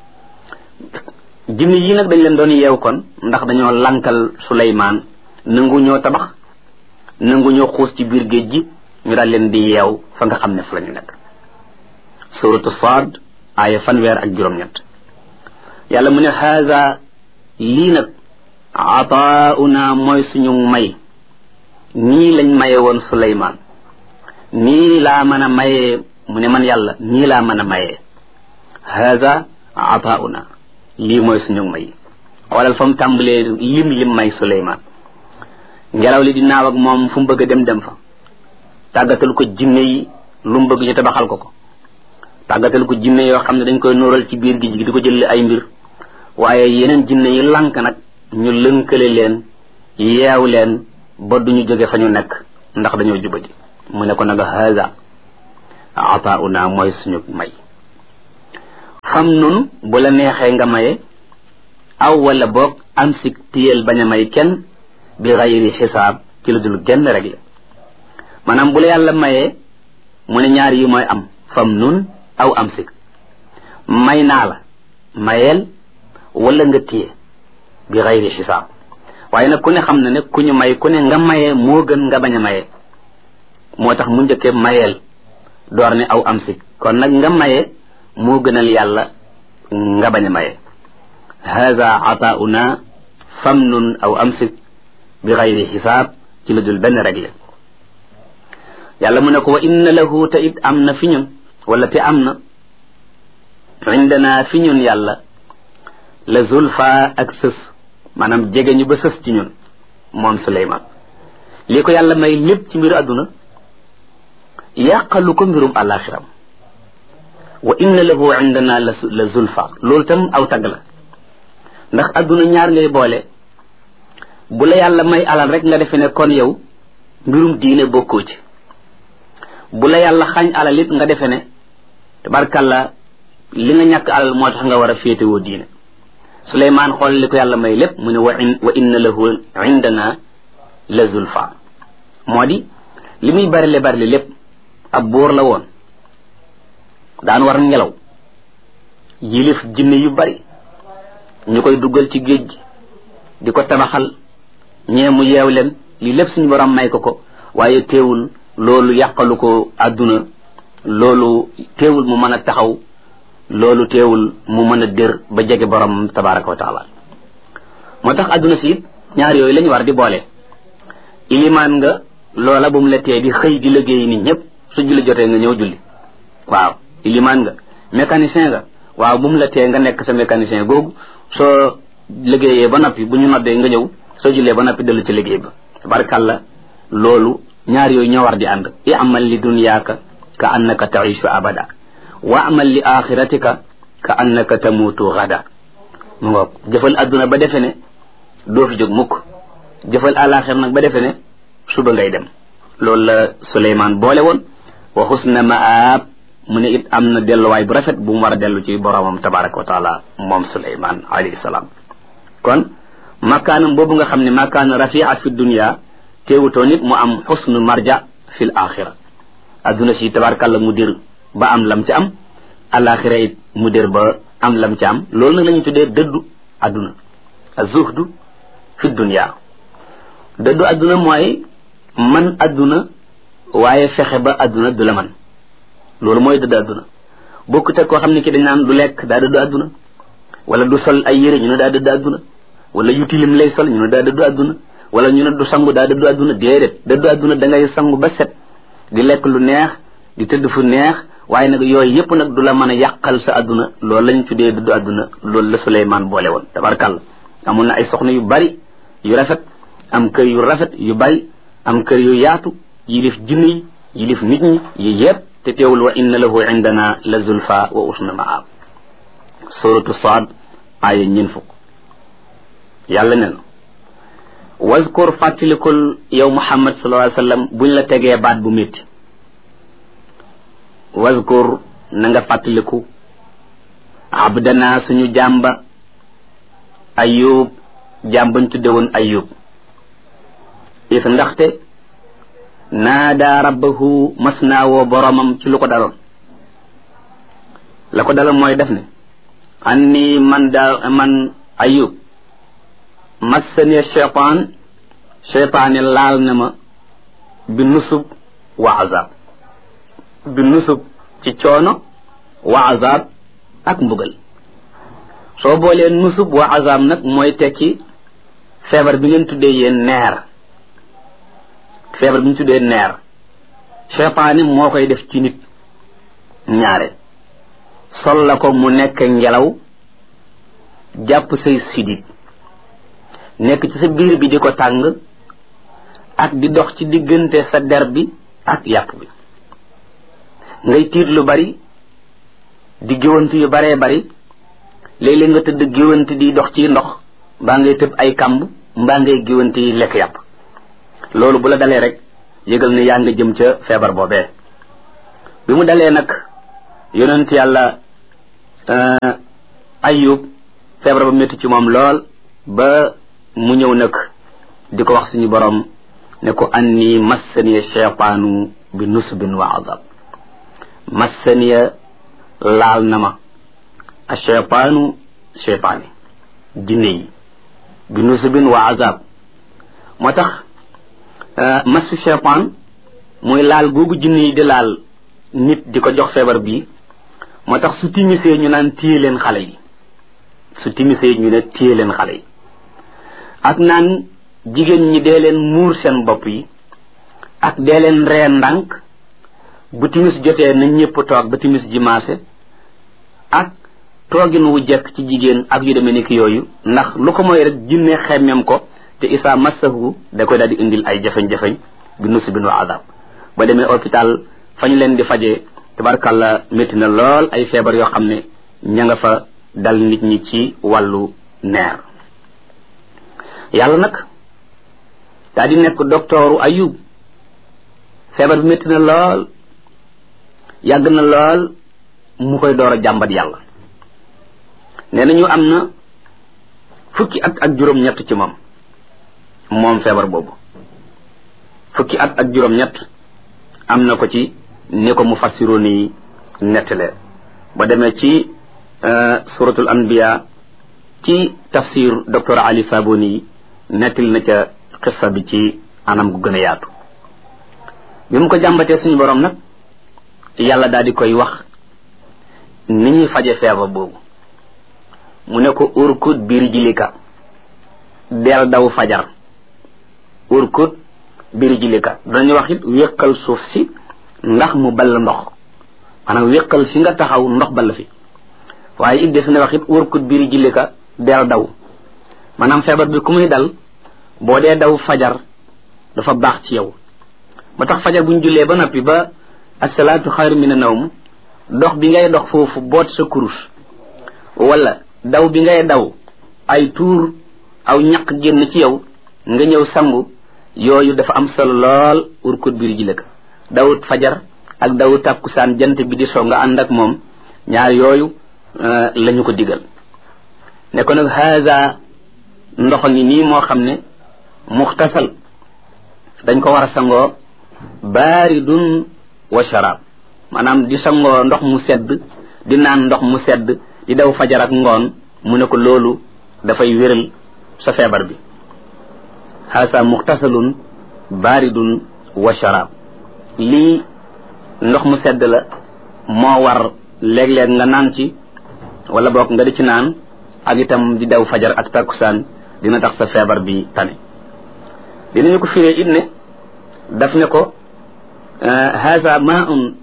jinne yi nag dañ leen doon yeew kon ndax dañoo lankal Suleymaan nangu ñoo tabax nangu ñoo xuus ci biir géej gi ñu daal leen di yeew fa nga xam ne fa la ñu nekk suratu Saad aaya fanweer ak 7 yàlla mu ne haza lii nag ataauna mooy suñu may nii lañ maye woon Suleymaan nii laa mën a mayee mu ne man yàlla nii laa mën a mayee haza ataauna lii mooy suñu may xoolal fa mu tàmbalee lim may Suleymaan ngelaw li di naaw ak moom fu mu bëgg a dem fa tàggatal ko jinne yi lu mu bëgg ñu tabaxal ko tàggatal ko jinne yoo xam ne dañ koy nóoral ci biir géej gi di ko jël ay mbir waaye yeneen jinne yi lànk nag ñu lënkale leen yeew leen ba duñu jóge fa ñu nekk ndax dañoo jubati mu ne ko nag haza ataauna mooy suñu may fam nun bu la neexee nga maye aw wala boog am sik téyel bañ a may kenn bi xayri xisaab ci lu dul genn rek la maanaam bu la yàlla mayee mu ne ñaar yi mooy am fam nun aw am sik may naa la mayeel wala nga téye bi xayri xisaab waaye nag ku ne xam na ne ku ñu may ku ne nga mayee moo gën nga bañ a mayee moo tax mu njëkkee mayeel door ne aw am sik kon nag nga mayee moo gënal yàlla nga bañ a mayee hada ataauna famnun aw amsik bi xayri xisaab ci lu dul benn réglé yàlla mu ne ko wa inna lahu te it am na fi ñun wala te am na indana fi ñun yàlla la zulfa ak sës maanaam jege ñu ba sës ci ñun moom Suleymaan lii ko yàlla may lépp ci mbiru àdduna yàqalu ko mbirum àllaaxiram wa inna lahu indana la zulfa loolu tam aw tagg la ndax àdduna ñaar ngay boole bu la yàlla may alal rek nga defe ne kon yow mbirum diine bokkoo ci bu la yàlla xañ alal it nga defe ne tabarkalla li nga ñàkk alal moo tax nga war a féetewoo diine Suleymaan xool li ko yàlla may lépp mu ne wa inna lahu indana la zulfa moo di li muy barile lépp ab buur la woon daan war ngelaw yilif jinne yu bari ñu koy duggal ci géej gi di ko tabaxal ñee mu yeew leen lii lépp suñu borom may ko waaye teewul loolu yàqalu ko àdduna loolu teewul mu mën a taxaw loolu teewul mu mën a dér ba jege borom tabaraka wa taala moo tax àdduna si it ñaar yooyu lañu war di boole ilimaan nga loola bu mu la tee di xëy di liggéey nit ñëpp su julli jotee nga ñëw julli waaw ilimaan nga mécanicien nga waaw bu mu la tee nga nekk sa mécanicien googu soo liggéeyee ba noppi bu ñu noddee nga ñëw soo jullee ba noppi dellu ci liggéey ba tabarakàllah loolu ñaar yooyu ñoo war di ànd i'mal li dunyaaka ka annaka taishu abada wa amal li axiratika ka annaka tamutu gada mu ngoog jëfal adduna ba defe ne doo fi jóg mukk jëfal alaxir nag ba defe ne suba ngay dem loolu la Suleymaan boole woon wa xusna maab mu ne it am na delluwaay bu rafet bu mu war a dellu ci boromam tabaraka wa taala moom Suleymaan alayhi salaam kon makaanam boobu nga xam ne makaana rafia fi dunia teewutoo nit mu am xusnu marja fi l axira adduna si tabarakàllah mu dir ba am lam ci am alaxira it mu dir ba am lam ci am loolu nag la ñu tuddee dëddu adduna azuhdu fi dunia dëddu adduna mooy man adduna waaye fexe ba adduna du la man loolu mooy dëddu adduna bokkut ak koo xam ne ki dañ naan du lekk daa dëddu adduna wala du sol ay yére ñu ne daa dëddu adduna wala yu tilim lay sol ñu ne daa dëddu adduna wala ñu ne du sangu daa dëddu adduna déedéet dëddu adduna da ngay sangu ba set di lekk lu neex di tëdd fu neex waaye nag yooyu yëpp nag du la mën a yàqal sa adduna loolu lañ tuddee dëddu adduna loolu la Suleymaan boole woon tabarkàlla amoon na ay soxna yu bari yu rafet am kër yu rafet yu bari am kër yu yaatu yilif jinne yi yilif nit ñi yi yëpp te teewul wa inna lahu indana la zulfa wa usna maab suratu Saad aaya ñeen fukk yàlla ne na wazkur fàttalikul yow Muhammad sallallahu alayhi wa sallam buñ la tegee baat bu métti wazkur na nga fàttaliku abdana suñu jàmba ayub jàmbañ tudde woon ayub is ndaxte naada rabbahu mas naa woo boromam ci lu ko daloon la ko daloon mooy def ne anni man ayub massani cheytaane laal na ma bi nusub wa azab bi nusub ci coono wa azab ak mbugal soo boolee nusub wa azab nag mooy tekki feebar bi ngeen tuddee yéen neer feebar bi ñu tuddee neer cheytaane moo koy def ci nit ñaare sol la ko mu nekk ngelaw jàpp say sidit nekk ci sa biir bi di ko tàng ak di dox ci diggante sa der bi ak yàpp bi ngay tiit lu bari di géwant yu baree bari léeg-léeg nga tëdd géwant di dox ci ndox mbaa ngay tëb ay kàmb mbaa ngay géwant yi lekk yàpp loolu bu la dalee rek yëgal ne yaa nga jëm ca feebar boobee bi mu dalee nag yonent yàlla ayub feebar ba métti ci moom lool ba mu ñëw nag di ko wax suñu borom ne ko anni massaniya cheytaanu bi nusbin wa azab massaniya laal na ma a cheytaanu cheytaani jinne yi bi nusbin wa azab moo tax massu cheytaan muy laal googu jinne yi di laal nit di ko jox feebar bi moo tax su timisee ñu naan téye leen xale yi su timisee ñu ne téye leen xale yi ak naan jigéen ñi dee leen muur seen bopp yi ak dee leen ree ndànk bu timis jotee na ñëpp toog ba timis ji maase ak toogin wu jekk ci jigéen ak yu demee ni ki yooyu ndax lu ko mooy rek jinne xemmem ko te isaa massahu da koy daal di indil ay jafeñ-jafeñ bi nusbin wa azab ba demee hôpital fañ leen di fajee tabarkàlla métti na lool ay feebar yoo xam ne ña nga fa dal nit ñi ci wàllu neer yàlla nag daa di nekk doktooru ayub feebar bi métti na lool yàgg na lool mu koy door a jàmbat yàlla nee nañu am na fukki at ak juróom-ñett ci moom feebar boobu fukki at ak juróom-ñett am na ko ci ni ko mu fassiroon yi nettale ba demee ci suratul anbiya ci tafsir docteur Ali Saboni yi nettali na ca xissa bi ci anam gu gën a yaatu bi mu ko jàmbatee suñu borom nag yàlla daal di koy wax ni ñuy faje feebar boobu mu ne ko urkut birijlika del daw fajar urkut birijlika dañu wax it wéqal suuf si ndax mu ball ndox maanaam wéqal fi nga taxaw ndox ball fi waaye it des na wax it urkut birijlika del daw maanaam feebar bi ku muy dal boo dee daw fajar dafa baax ci yow ba tax fajar buñ jullee ba noppi ba asalaatu xayru mina nawm dox bi ngay dox foofu boot sa kurus wala daw bi ngay daw ay tuur aw ñaq génn ci yow nga ñëw sangu yooyu dafa am solo lool urkut birijlika dawut fajar ak dawut tàkkusaan jant bi di so nga ànd ak moom ñaar yooyu lañu ko digal ne ko nag haza ndox ngi nii moo xam ne muxtasal dañ ko war a sangoo baaridun wa sharab maanaam di sangoo ndox mu sedd di naan ndox mu sedd di daw fajar ak ngoon mu ne ko loolu dafay wéral sa feebar bi haza muxtasalun baaridun wa sharab lii ndox mu sedd la moo war léeg-léeg nga naan ci wala boog nga di ci naan ak itam di daw fajar ak takkusaan dina tax sa feebar bi tane dinañu ko firee it ne daf ne ko haza maun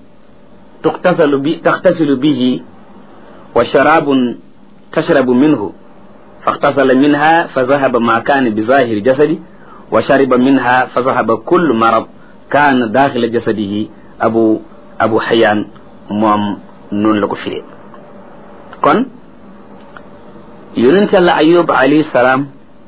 taxtasilu bihi wa sharabun tashrabu minhu faxtasala minha fa zahaba ma kaana bi zahiri jasadi wa shariba minha fa zahaba kullu marad kaana daaxila jasadihi abu xayaan moom noonu la ko firee kon yonent yàlla ayub alayhi salaam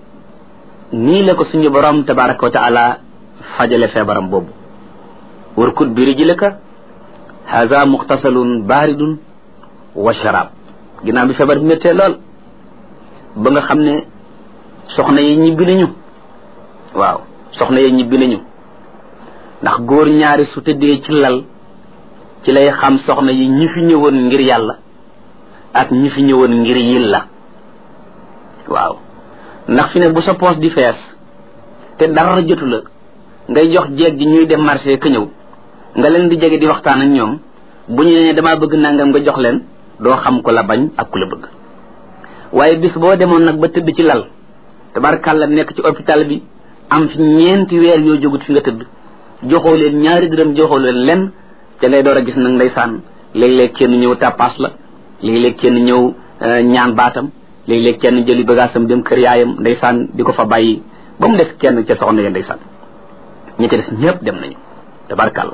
nii la ko suñu borom tabaraka wa taala fajale feebaram boobu urkut birijlika haza muxtasalun baaridun wa sharab ginnaaw bi feebar bi méttee lool ba nga xam ne soxna yi ñibbi nañu waaw soxna yi ñibbi nañu ndax góor ñaari su tëddee ci lal ci lay xam soxna yi ñi fi ñëwoon ngir yàlla ak ñi fi ñëwoon ngir yilla waaw ndax fi ne bu sa poos di fees te dara jotu la ngay jox jeeg gi ñuy dem marché ka ñëw nga leen di jege di waxtaan ak ñoom bu ñu nee damaa bëgg nangam nga jox leen doo xam ku la bañ ak ku la bëgg waaye bis boo demoon nag ba tëdd ci lal tabarkàlla nekk ci hôpital bi am fi 4 weer yoo jógut fi nga tëdd joxoo leen 2 dërëm joxoo leen lenn ca ngay door a gis nag ndeysaan léeg-léeg kenn ñëw tàppaas la léeg-léeg kenn ñëw ñaan baatam léeg-léeg kenn jëli bagaasam dem kër yaayam ndeysaan di ko fa bàyyi ba mu des kenn ca soxna ya ndeysaan ñi ci des ñëpp dem nañu tabarkàlla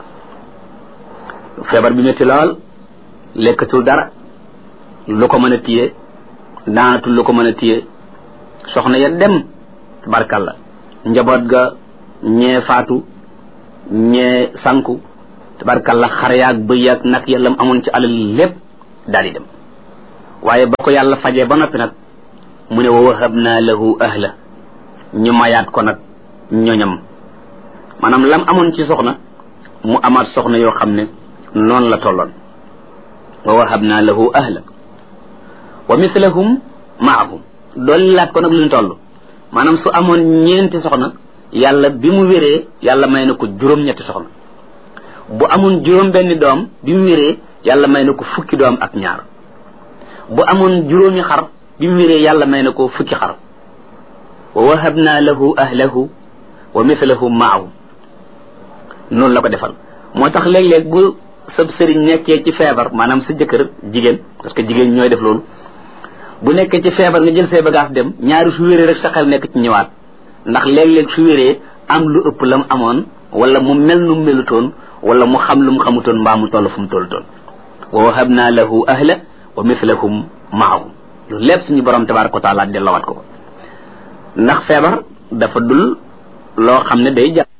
feebar bi métti lool lekkatul dara lu ko mën a téye naanatul lu ko mën a téye soxna ya dem tabarkàlla njaboot ga ñee faatu ñee sanku tabarkalla xar yaag bëy yaag nag yàlla amoon ci alal lépp daal di dem waaye ba ko yàlla fajee ba noppi nag mu ne wa wahabna lahu ahla ñu mayaat ko nag ñoñam maanaam lam amoon ci soxna mu amaat soxna yoo xam ne noonu la tolloon wa wahabna lahu ahla wa mislahum maahum dool laat ko nag lu ñu toll maanaam su amoon ñeenti soxna yàlla bi mu wéree yàlla may na ko juróom-ñetti soxna bu amoon juróom-benni doom bi mu wéree yàlla may na ko fukki doom ak ñaar bu amoon juróomi xar bi mu wéree yàlla may na ko fukki xar wa wahabna lahu ahlahu wa mislahum maahum noonu la ko defal moo tax léeg-léeg bu sab sëriñ nekkee ci feebar maanaam sa jëkkër jigéen parce que jigéen ñooy def loolu bu nekkee ci feebar nga jël say bagages dem ñaari su wéree rek sa xel nekk ci ñëwaat ndax léeg-léeg su wéree am lu ëpp la mu amoon wala mu mel nu mu melutoon wala mu xam lu mu xamutoon mbaa mu toll fu mu tollutoon wa wahabna lahu ahla wa mislahum maahum loolu lépp suñu borom tabaraka wa taala delloowaat ko ndax feebar dafa dul loo xam ne day jar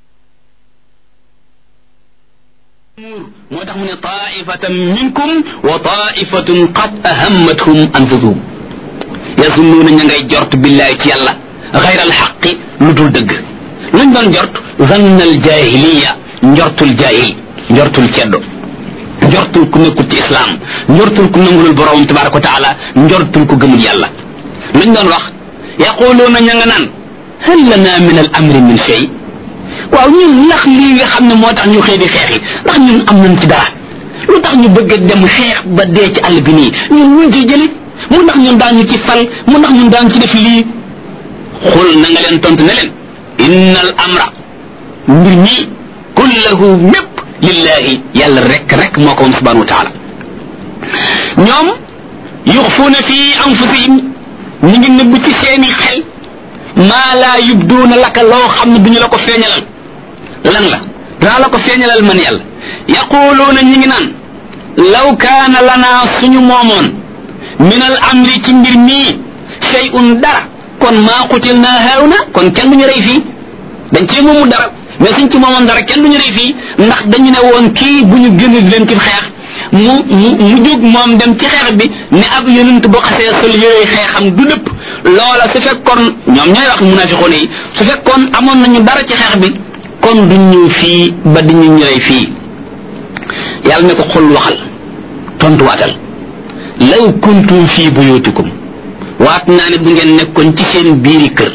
moo tax mu ne taifatan minkum wa taifatun qad ahammathum anfusuhum yazunnuuna ña ngay jort billahi ci yàlla gayra alxaqi lu dul dëgg luñ doon jort zanna aljahiliya njortul jahil njortul ceddo njortul ku nekkul ci islam njortul ku nangulul borom tabaraka wa taala njortul ku gëmul yàlla luñ doon wax yaquluuna ña nga naan hal lana min al amri min shay waaw ñun ndax lii nga xam ne moo tax ñu xëy di xeex yi ndax ñun am nañ ci dara lu tax ñu bëgg a dem xeex ba dee ci àll bi nii ñun ñu ciy jëli mu ndax ñun daan ñu ci fal mu ndax ñun daan ci def lii xul na nga leen tontu ne leen inna al amra mbir mi kullahu mépp lillahi yàlla rek moo ko woon subhanahu wa taala ñoom yuxfuuna fi anfusihim ñu ngi nëbb ci seeni xel maa laa yubduuna laka loo xam ne duñu la ko feeñalal lan la danaa la ko feeñalal man yàlla yaquluuna ñi ngi naan law kaana lanaa suñu moomoon min al amri ci mbir mii shay'un dara kon maa qutil naa haawna kon kenn duñu rey fii dañ cee moomu dara mais suñ ci moomoon dara kenn duñu rey fii ndax dañu ne woon kii bu ñu génn di leen ci xeex mu jóg moom dem ci xeex bi ne ab yonent boo xasee sol yooyu xeexam du dëpp loola su fekkoon ñoom ñooy wax munafiqoon yi su fekkoon amoon nañu dara ci xeex bi kon duñ ñëw fii ba di ñu rey fii yàlla ne ko xul waxal tontuwaatal law kuntum fii buyutikum waat naa ne bu ngeen nekkoon ci seen biiri kër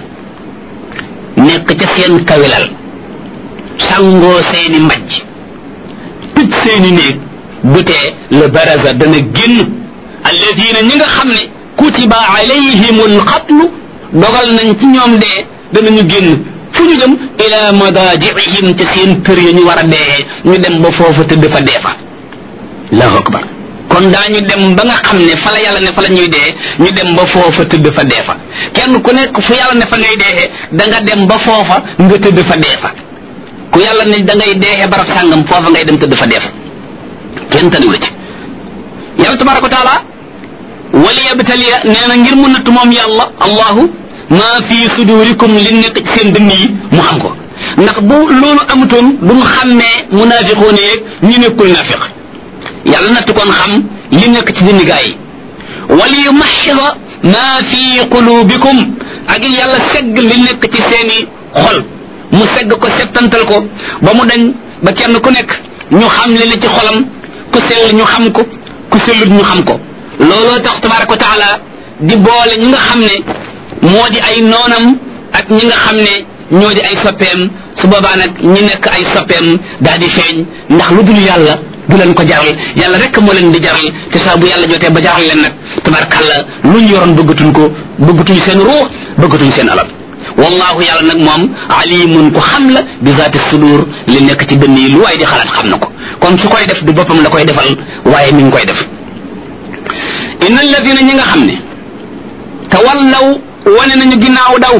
nekk ca seen kawilal sangoo seeni mbajj tëj seeni néeg bu tee la baraza dana génn alladina ñi nga xam ne kutiba alayhimul qatlu dogal nañ ci ñoom dee danañu génn fu ñu dem ila madaji'ihim ca seen kër ya ñu war a dee ñu dem ba foofa tëdd fa dee fa allahu akbar kon daañu dem ba nga xam ne fa la yàlla ne fa la ñuy dee ñu dem ba foofa tëdd fa dee fa kenn ku nekk fu yàlla ne fa ngay dee da nga dem ba foofa nga tëdd fa dee fa ku yàlla ne da ngay dee barab sàngam foofa ngay dem tëdd fa dee fa kenn taniwu la ci yàlla tabaraka wa taala wali yabtaliya nee na ngir mu natt moom yàlla allahu maa fi sudurikum li nekk ci seen dënn yi mu xam ko ndax bu loolu amutoon duñ xàmmee munaafiqoon yeeg ñu nekkul naafiq yàlla natt kon xam li nekk ci dënn gaa yi wali yumaxxida maa fi qulubikum ak yàlla segg li nekk ci seeni xol mu segg ko settantal ko ba mu dañ ba kenn ku nekk ñu xam li ne ci xolam ku sell ñu xam ko ku sellut ñu xam ko looloo tax tabaraka wa taala di boole ñi nga xam ne moo di ay noonam ak ñi nga xam ne ñoo di ay soppeem su boobaa nag ñi nekk ay soppeem daal di feeñ ndax lu dul yàlla du leen ko jaral yàlla rek moo leen di jaral te saa bu yàlla jotee ba jaral leen nag tabarakàlla lu ñu yoroon bëggatuñ ko bëggatuñ seen ruux bëggatuñ seen alal wallahu yàlla nag moom alimun ku xam la bi zaati sudur li nekk ci dënn yi lu waay di xalaat xam na ko kon su koy def du boppam la koy defal waaye mi ngi koy def inna alladina ñi nga xam ne tawallaw wane nañu ginnaaw daw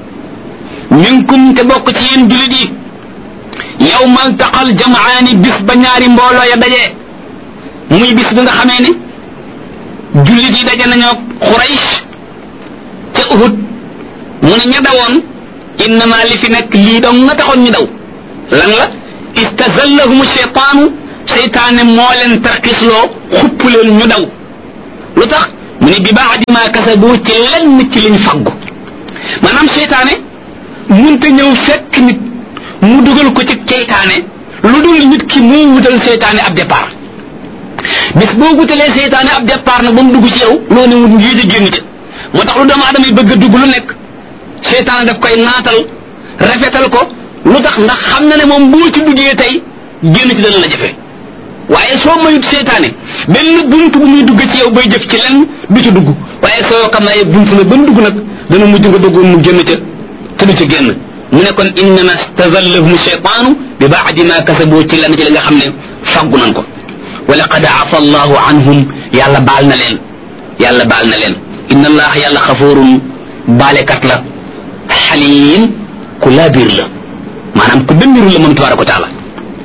minkum te bokk ci yéen julit yi yawmal taqal jamaani bis ba ñaari mbooloo ya dajee muy bis bi nga xamee ne julit yi daje nañoo Quraysh ca Uhud mu ne ña dawoon innama li fi nekk lii dong nga taxoon ñu daw lan la istazallahum shaytaanu seytaane moo leen tarkisloo xupp leen ñu daw lu tax mu ne bi baadi ma kasabu ci lenn ci liñ faggu maanaam seytaane munta ñëw fekk nit mu dugal ko ci seytaane lu dul nit ki moo wutal seytaane ab départ bis boo wutalee seytaane ab départ nag ba mu dugg ci yow loo ne wut ngii di génn ca moo tax lu doomu aadama yi bëgg a dugg lu nekk seytaane daf koy naatal rafetal ko lu tax ndax xam na ne moom boo ci duggee tey génn ci dana la jafe waaye soo mayut seytaane benn buntu bu muy dugg ci yow bay jëf ci lenn du ci dugg waaye soo xam naa buntu la ban dugg nag dana mujj nga duggoon mu génn ca te du ca génn mu ne kon innama stazallahum shaytaanu bi baadi ma kasaboo ci lenn ci li nga xam ne faggu nan ko wa laqad afa allahu anhum yàlla baal na leen inna allah yàlla xafuurun baalekat la xaliim ku laabiir la maanaam ku dëmmiru la moom tabaraka wa taala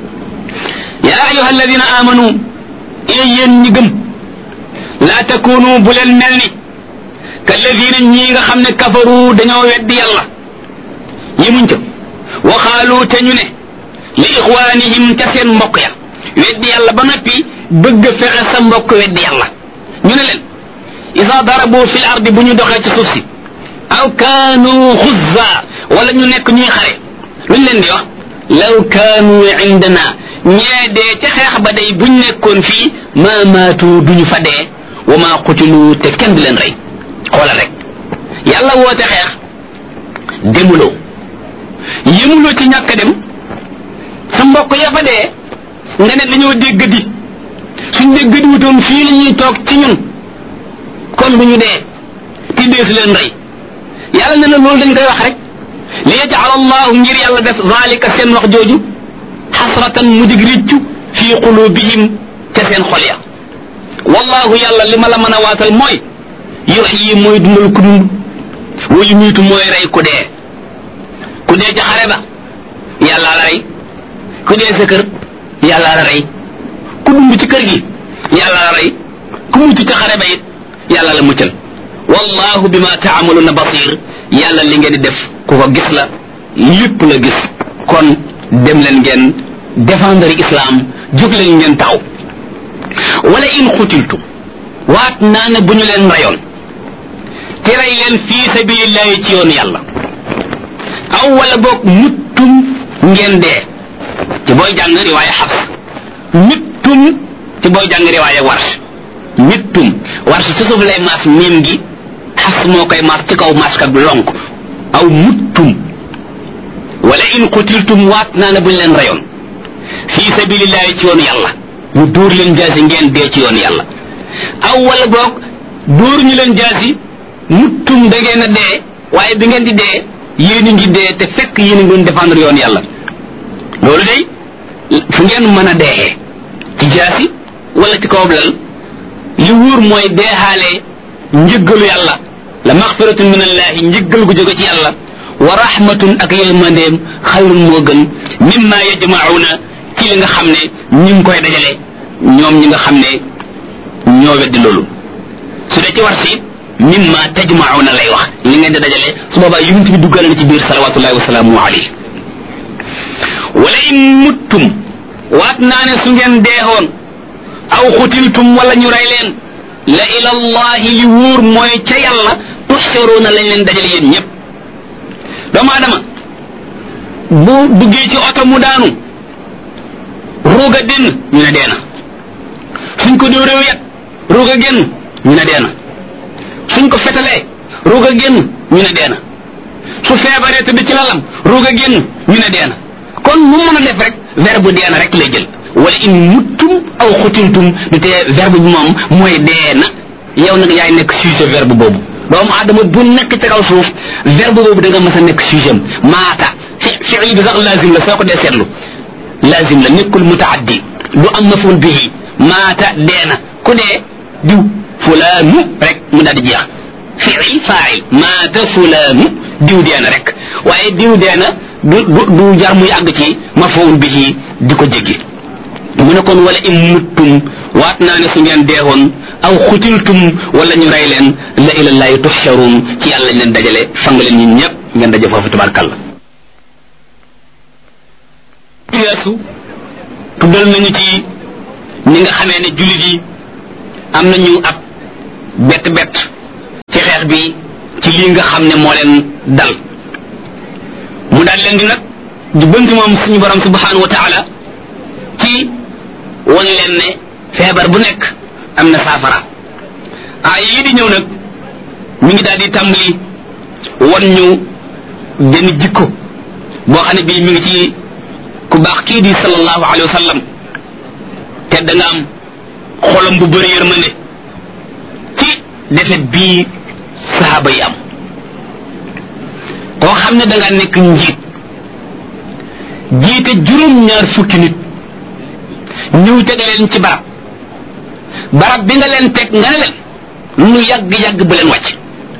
yaa ayuha alladina amanu yéen ñi gëm laa takunu bu leen mel ni kalladina ñii nga xam ne kafaru dañoo weddi yàlla yemuñ ca waxaalu te ñu ne li ixwaanihim ca seen mbokk ya weddi yàlla ba noppi bëgg fexe sa mbokk weddi yàlla ñu ne leen isa darabu fil ardi bu ñu doxee ci suuf si aw kaanu xuzza wala ñu nekk ñuy xare luñ leen di wax law kaanu indana ñee dee ca xeex ba day buñ nekkoon fii ma maatu duñu fa dee wa ma qutilu te kenn di leen rey xoolal rek yàlla woote xeex demuloo yëmuloo ci ñàkk dem sa mbokk ya fa dee nga ne dañoo dégg di suñ dégg di wutoon fii la ñuy toog ci ñun kon bu ñu dee te deesu leen rey yàlla ne la loolu dañ koy wax rek li yaj'al allahu ngir yàlla def zalika seen wax jooju xasratan mu dig riccu fii qulubihim ca seen xol ya wallahu yàlla li ma la mën a waatal mooy yuhyi mooy dundal ku dund wa yumiitu mooy rey ku dee ca xare ba yàlla la rey ku dee sa kër yàlla la rey ku dund ci kër gi yàlla la rey ku mucc ca xare ba it yàlla la muccal wallahu bima taamaluna basir yàlla li ngeen di def ku ko gis la lépp la gis kon dem leen ngeen défendre islam jóg leen ngeen taxaw wala in xutiltum waat naa ne bu ñu leen rayoon te rey leen fii sabilillahi ci yoon yàlla aw wala boog muttum ngeen dee ci booy jàng riwaaya xabs mittum ci booy jàng riwaaya warsh mittum warsh ci suuf lay maas miim gi xabs moo koy maas ci kaw maas kat bi lonk aw muttum wala in qutiltum waat naa ne bu ñu leen rayoon fii sabilillahi ci yoonu yàlla ñu dóor leen jaasi ngeen dee ci yoonu yàlla aw wala boog dóor ñu leen jaasi muttum da ngeen a dee waaye bi ngeen di dee yéen a ngi dee te fekk yéen a ngi doon défendre yoonu yàlla loolu day fu ngeen mën a dee ci jaasi wala ci kaw lal li wóor mooy deexaale njëggalu yàlla la maxfiratun min allahi njëggal gu jóge ci yàlla wa rahmatun ak yërmandeem xayrun moo gën mimma yajmauna ci li nga xam ne ñu ngi koy dajale ñoom ñi nga xam ne ñoo weddi loolu su dee ci war si mimma tajmauna lay wax li ngeen di dajale su boobaa yonent bi duggal na ci biir salawatullahi wa salaamu alayhi wala in muttum waat naa ne su ngeen deexoon aw xutiltum wala ñu rey leen la ila allahi li wóor mooy ca yàlla tuxsaroona lañ leen dajale yéen ñëpp doomu adama bu duggee ci oto mu daanu ruuga dénn ñu ne deena suñ ko dóoreew yet ruuga génn ñu ne deena suñ ko fetalee ruuga génn ñu ne deena su feebaree tëdd ci lalam ruuga génn ñu ne deena kon mu mën a def rek verbe deena rek lay jël wala in muttum aw xutiltum du tee verbe bi moom mooy deena yow nag yaay nekk sujet verbe boobu doomu adama bu nekk ci kaw suuf verbe boobu da nga mës a nekk sujet maata fi'il bi sax lazim la soo ko dee seetlu lazim la nekkul mutaaddi du am maful bihi maata deena ku dee diw fulaanu rek mu daal di jeex fi'il fa'il maata fulaanu diw deena rek waaye diw deena du jar muy àgg ci maful bihi di ko jéggi mu ne kon wala in muttum waat naa ne su ngeen deewoon aw xutiltum wala ñu rey leen la ilallahi tuhsharun ci yàlla lañ leen dajale fang leen ñun ñëpp ngeen daje foofu tabarkalla yeesu tuddal nañu ci ni nga xamee ne jullit yi am nañu ab bett ci xeex bi ci lii nga xam ne moo leen dal mu daal leen di nag di bënt moom suñu borom subhanahu wa taala ci wan leen ne feebar bu nekk am na saafara yi di ñëw nag mi ngi daal di tàmbali wan ñu benn jikko boo xam ne bii mi ngi ci ku baax kii di sallallahu alayhi wa sallam te da nga am xolam bu bëri yërmande ci defet bii sahaaba yi am koo xam ne da nga nekk njiit jiite juróom-ñaar fukki nit ñëw teg leen ci barab bi nga leen teg nga ne leen lu yàgg-yàgg bu leen wàcc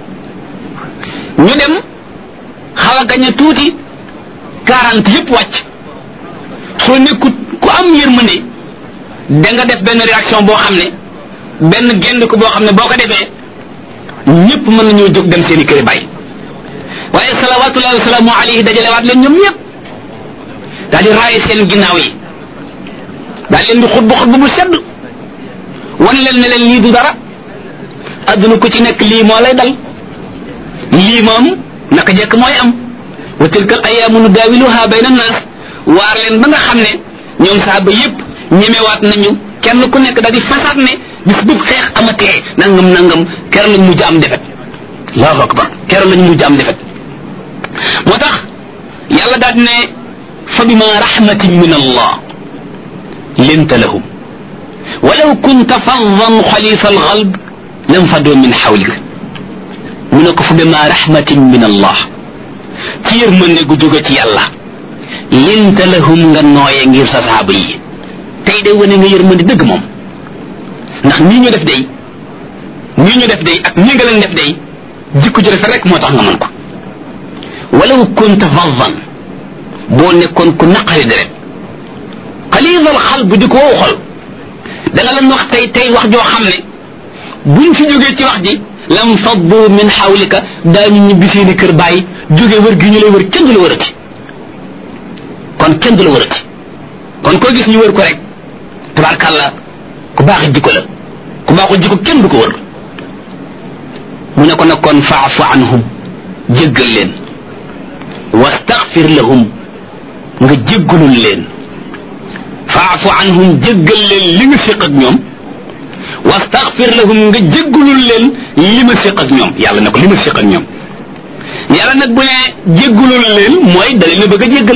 ñu dem xaw a gañ a tuuti 40 yëpp wàcc soo nekkut ku am yërmande da nga def benn réaction boo xam ne benn génn ko boo xam ne boo ko defee ñëpp mën nañoo jóg dem seeni këri bàyyi waaye salawatullahi wa salaamu alayhi dajalewaat leen ñoom ñëpp daal di raaye seen ginnaaw yi daal leen di xutbu bu sedd wan leen ne leen lii du dara adduna ku ci nekk lii moo lay dal lii moom naka jekk mooy am wa tilka al ayaamu nudaawiluha bayna annaas waar leen ba nga xam ne ñoom saaba yépp ñemewaat nañu kenn ku nekk daal di fasaat ne bis bu xeex amatee nangam keroog lañ mujj am defet allahu akbar keroog lañ mujj am defet moo tax yàlla daal ne fa bima rahmatin min allah linta lahum walaw kunta faddan xalifa alxalb lam fadoo min xawlik mu ne ko fa bima rahmatin min allah ci yërmande gu jóge ci yàlla linta lahum nga nooye ngir sa saaba yi tey day wane nga yërmande dëgg moom ndax nii ñu def day ak nii nga leen def day jikko ju rafet rek moo tax nga mën ko walaw kunta faddan boo nekkoon ku naqari deret xaliisal xal bu di ko wow xol da nga leen wax tey wax joo xam ne buñ fi jógee ci wax ji lam faddu min xawlika daañu ñibbi seeni kër bàyyi jógee wër gi ñu lay wër kenn du la wërati kon koo gis ñu wër ko rek tabarkàlla ku baax jikko la ku baaxul jikko kenn du ko wër mu ne ko nag kon faafu anhum jéggal leen wastaghfir lahum nga jéggalul leen faafu anhum jéggal leen li nga séq ak ñoom wastaghfir lahum nga jéggalul leen li ma séq ak ñoom yàlla ne ko li ma séq ak ñoom yàlla nag bu ne jéggalul leen mooy da leen a bëgg a jéggal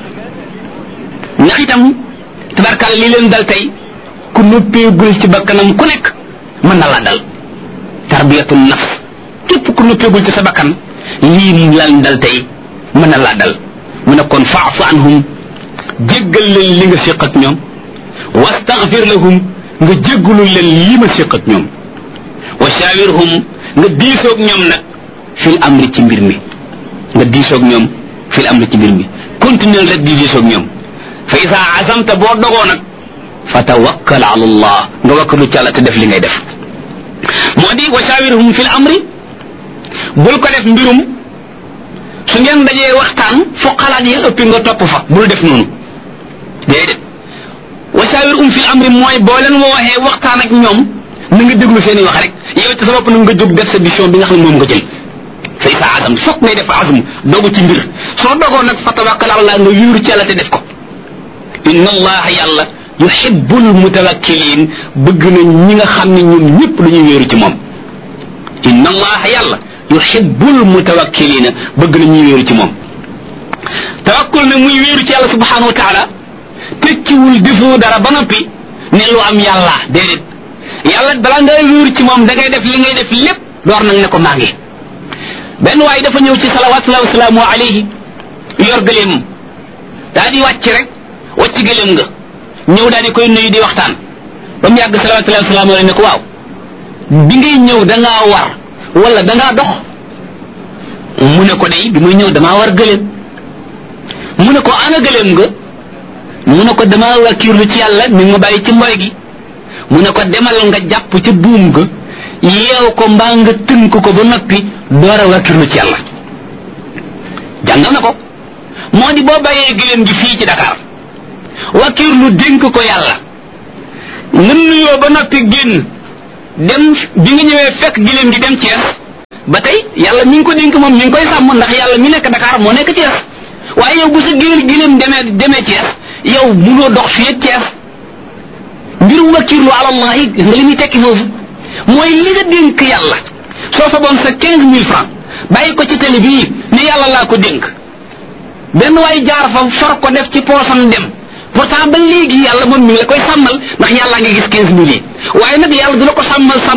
ndax itam tabarkàlla li leen dal tey ku noppeegul ci bakkanam ku nekk mën na laa dal tarbiyatul nafs képp ku noppeegul ci sa bakkan lii lan dal tey mën na laa dal mu ne kon faafu anhum jéggal leen li nga séq ak ñoom wastaghfir lahum nga jéggalul leen li ma séq ak ñoom wa shawirhum nga diisoog ñoom nag fil amri ci mbir mi nga diisoog ñoom fil amri ci mbir mi continuer rek di diisoog ñoom fa isa azamta boo dogoo nag fa tawakkal ala allah nga wakkalu ci Yàlla te def li ngay def moo di wa shawirhum fil amri bul ko def mbirum su ngeen dajee waxtaan fu xalaat yi ëppi nga topp fa bul def noonu déedéet wa shawirhum fil amri mooy boo leen waxee waxtaan ak ñoom na nga déglu seen i wax rek yow ci sa bopp na nga jóg def sa décision bi nga xam ne moom nga jël fa isa azam foog ngay def azm dogu ci mbir soo dogoo nag fa tawakkal ala allah nga yuuru ci Yàlla te def ko inna allaha yàlla yuhibbul mutawakkilin bëgg na ñi nga xam ne ñoom ñëpp dañuy wéeru ci moom inna allaha yàlla yuhibbul mutawakkilina bëgg na ñuy wéeru ci moom tawakkul nag muy wéeru ci Yàlla subhanahu wa taala tekkiwul defoo dara ba noppi ne lu am yàlla déedéet yàlla bala ngay wéeru ci moom da ngay def li ngay def lépp door nag ne ko maa ngi benn waaye dafa ñëw ci salawatullahi wa salaamu alayhi yor gëleem daa di wàcc rek wàcc gëleem nga ñëw daal di koy nuyu di waxtaan ba mu yàgg salawatullahi wa salaamu alayhi ne ko waaw bi ngay ñëw da ngaa war wala da ngaa dox mu ne ko day bi muy ñëw damaa war gëleem mu ne ko ana gëleem nga mu ne ko damaa wakiirlu ci Yàlla mi ma bàyyi ci mboy gi mu ne ko demal nga jàpp ca buum ga yeew ko mbaa nga tënk ko ba noppi door a wakiirlu ci Yàlla jàngal na ko moo di boo bàyyee gëléem gi fii ci Dakar wakiirlu dénk ko Yàlla nga nuyoo ba noppi génn dem bi nga ñëwee fekk gileem gi dem Thiès ba tey yàlla mi ngi ko dénk moom mi ngi koy sàmm ndax yàlla mi nekk Dakar moo nekk Thiès waaye yow bu sa gileem demee Thiès yow munoo dox fii ak Thiès mbirum wakkirlu ala Allah gis nga li muy tekki foofu mooy li nga dénk yàlla soo fa boon sa 15 000 francs bàyyi ko ci télé bii ne yàlla laa ko dénk benn waay jaar fa far ko def ci poosam dem pourtant ba léegi yàlla moom mi ngi la koy sàmmal ndax yàlla nga gis 15 000 yi waaye nag yàlla du la ko sàmmal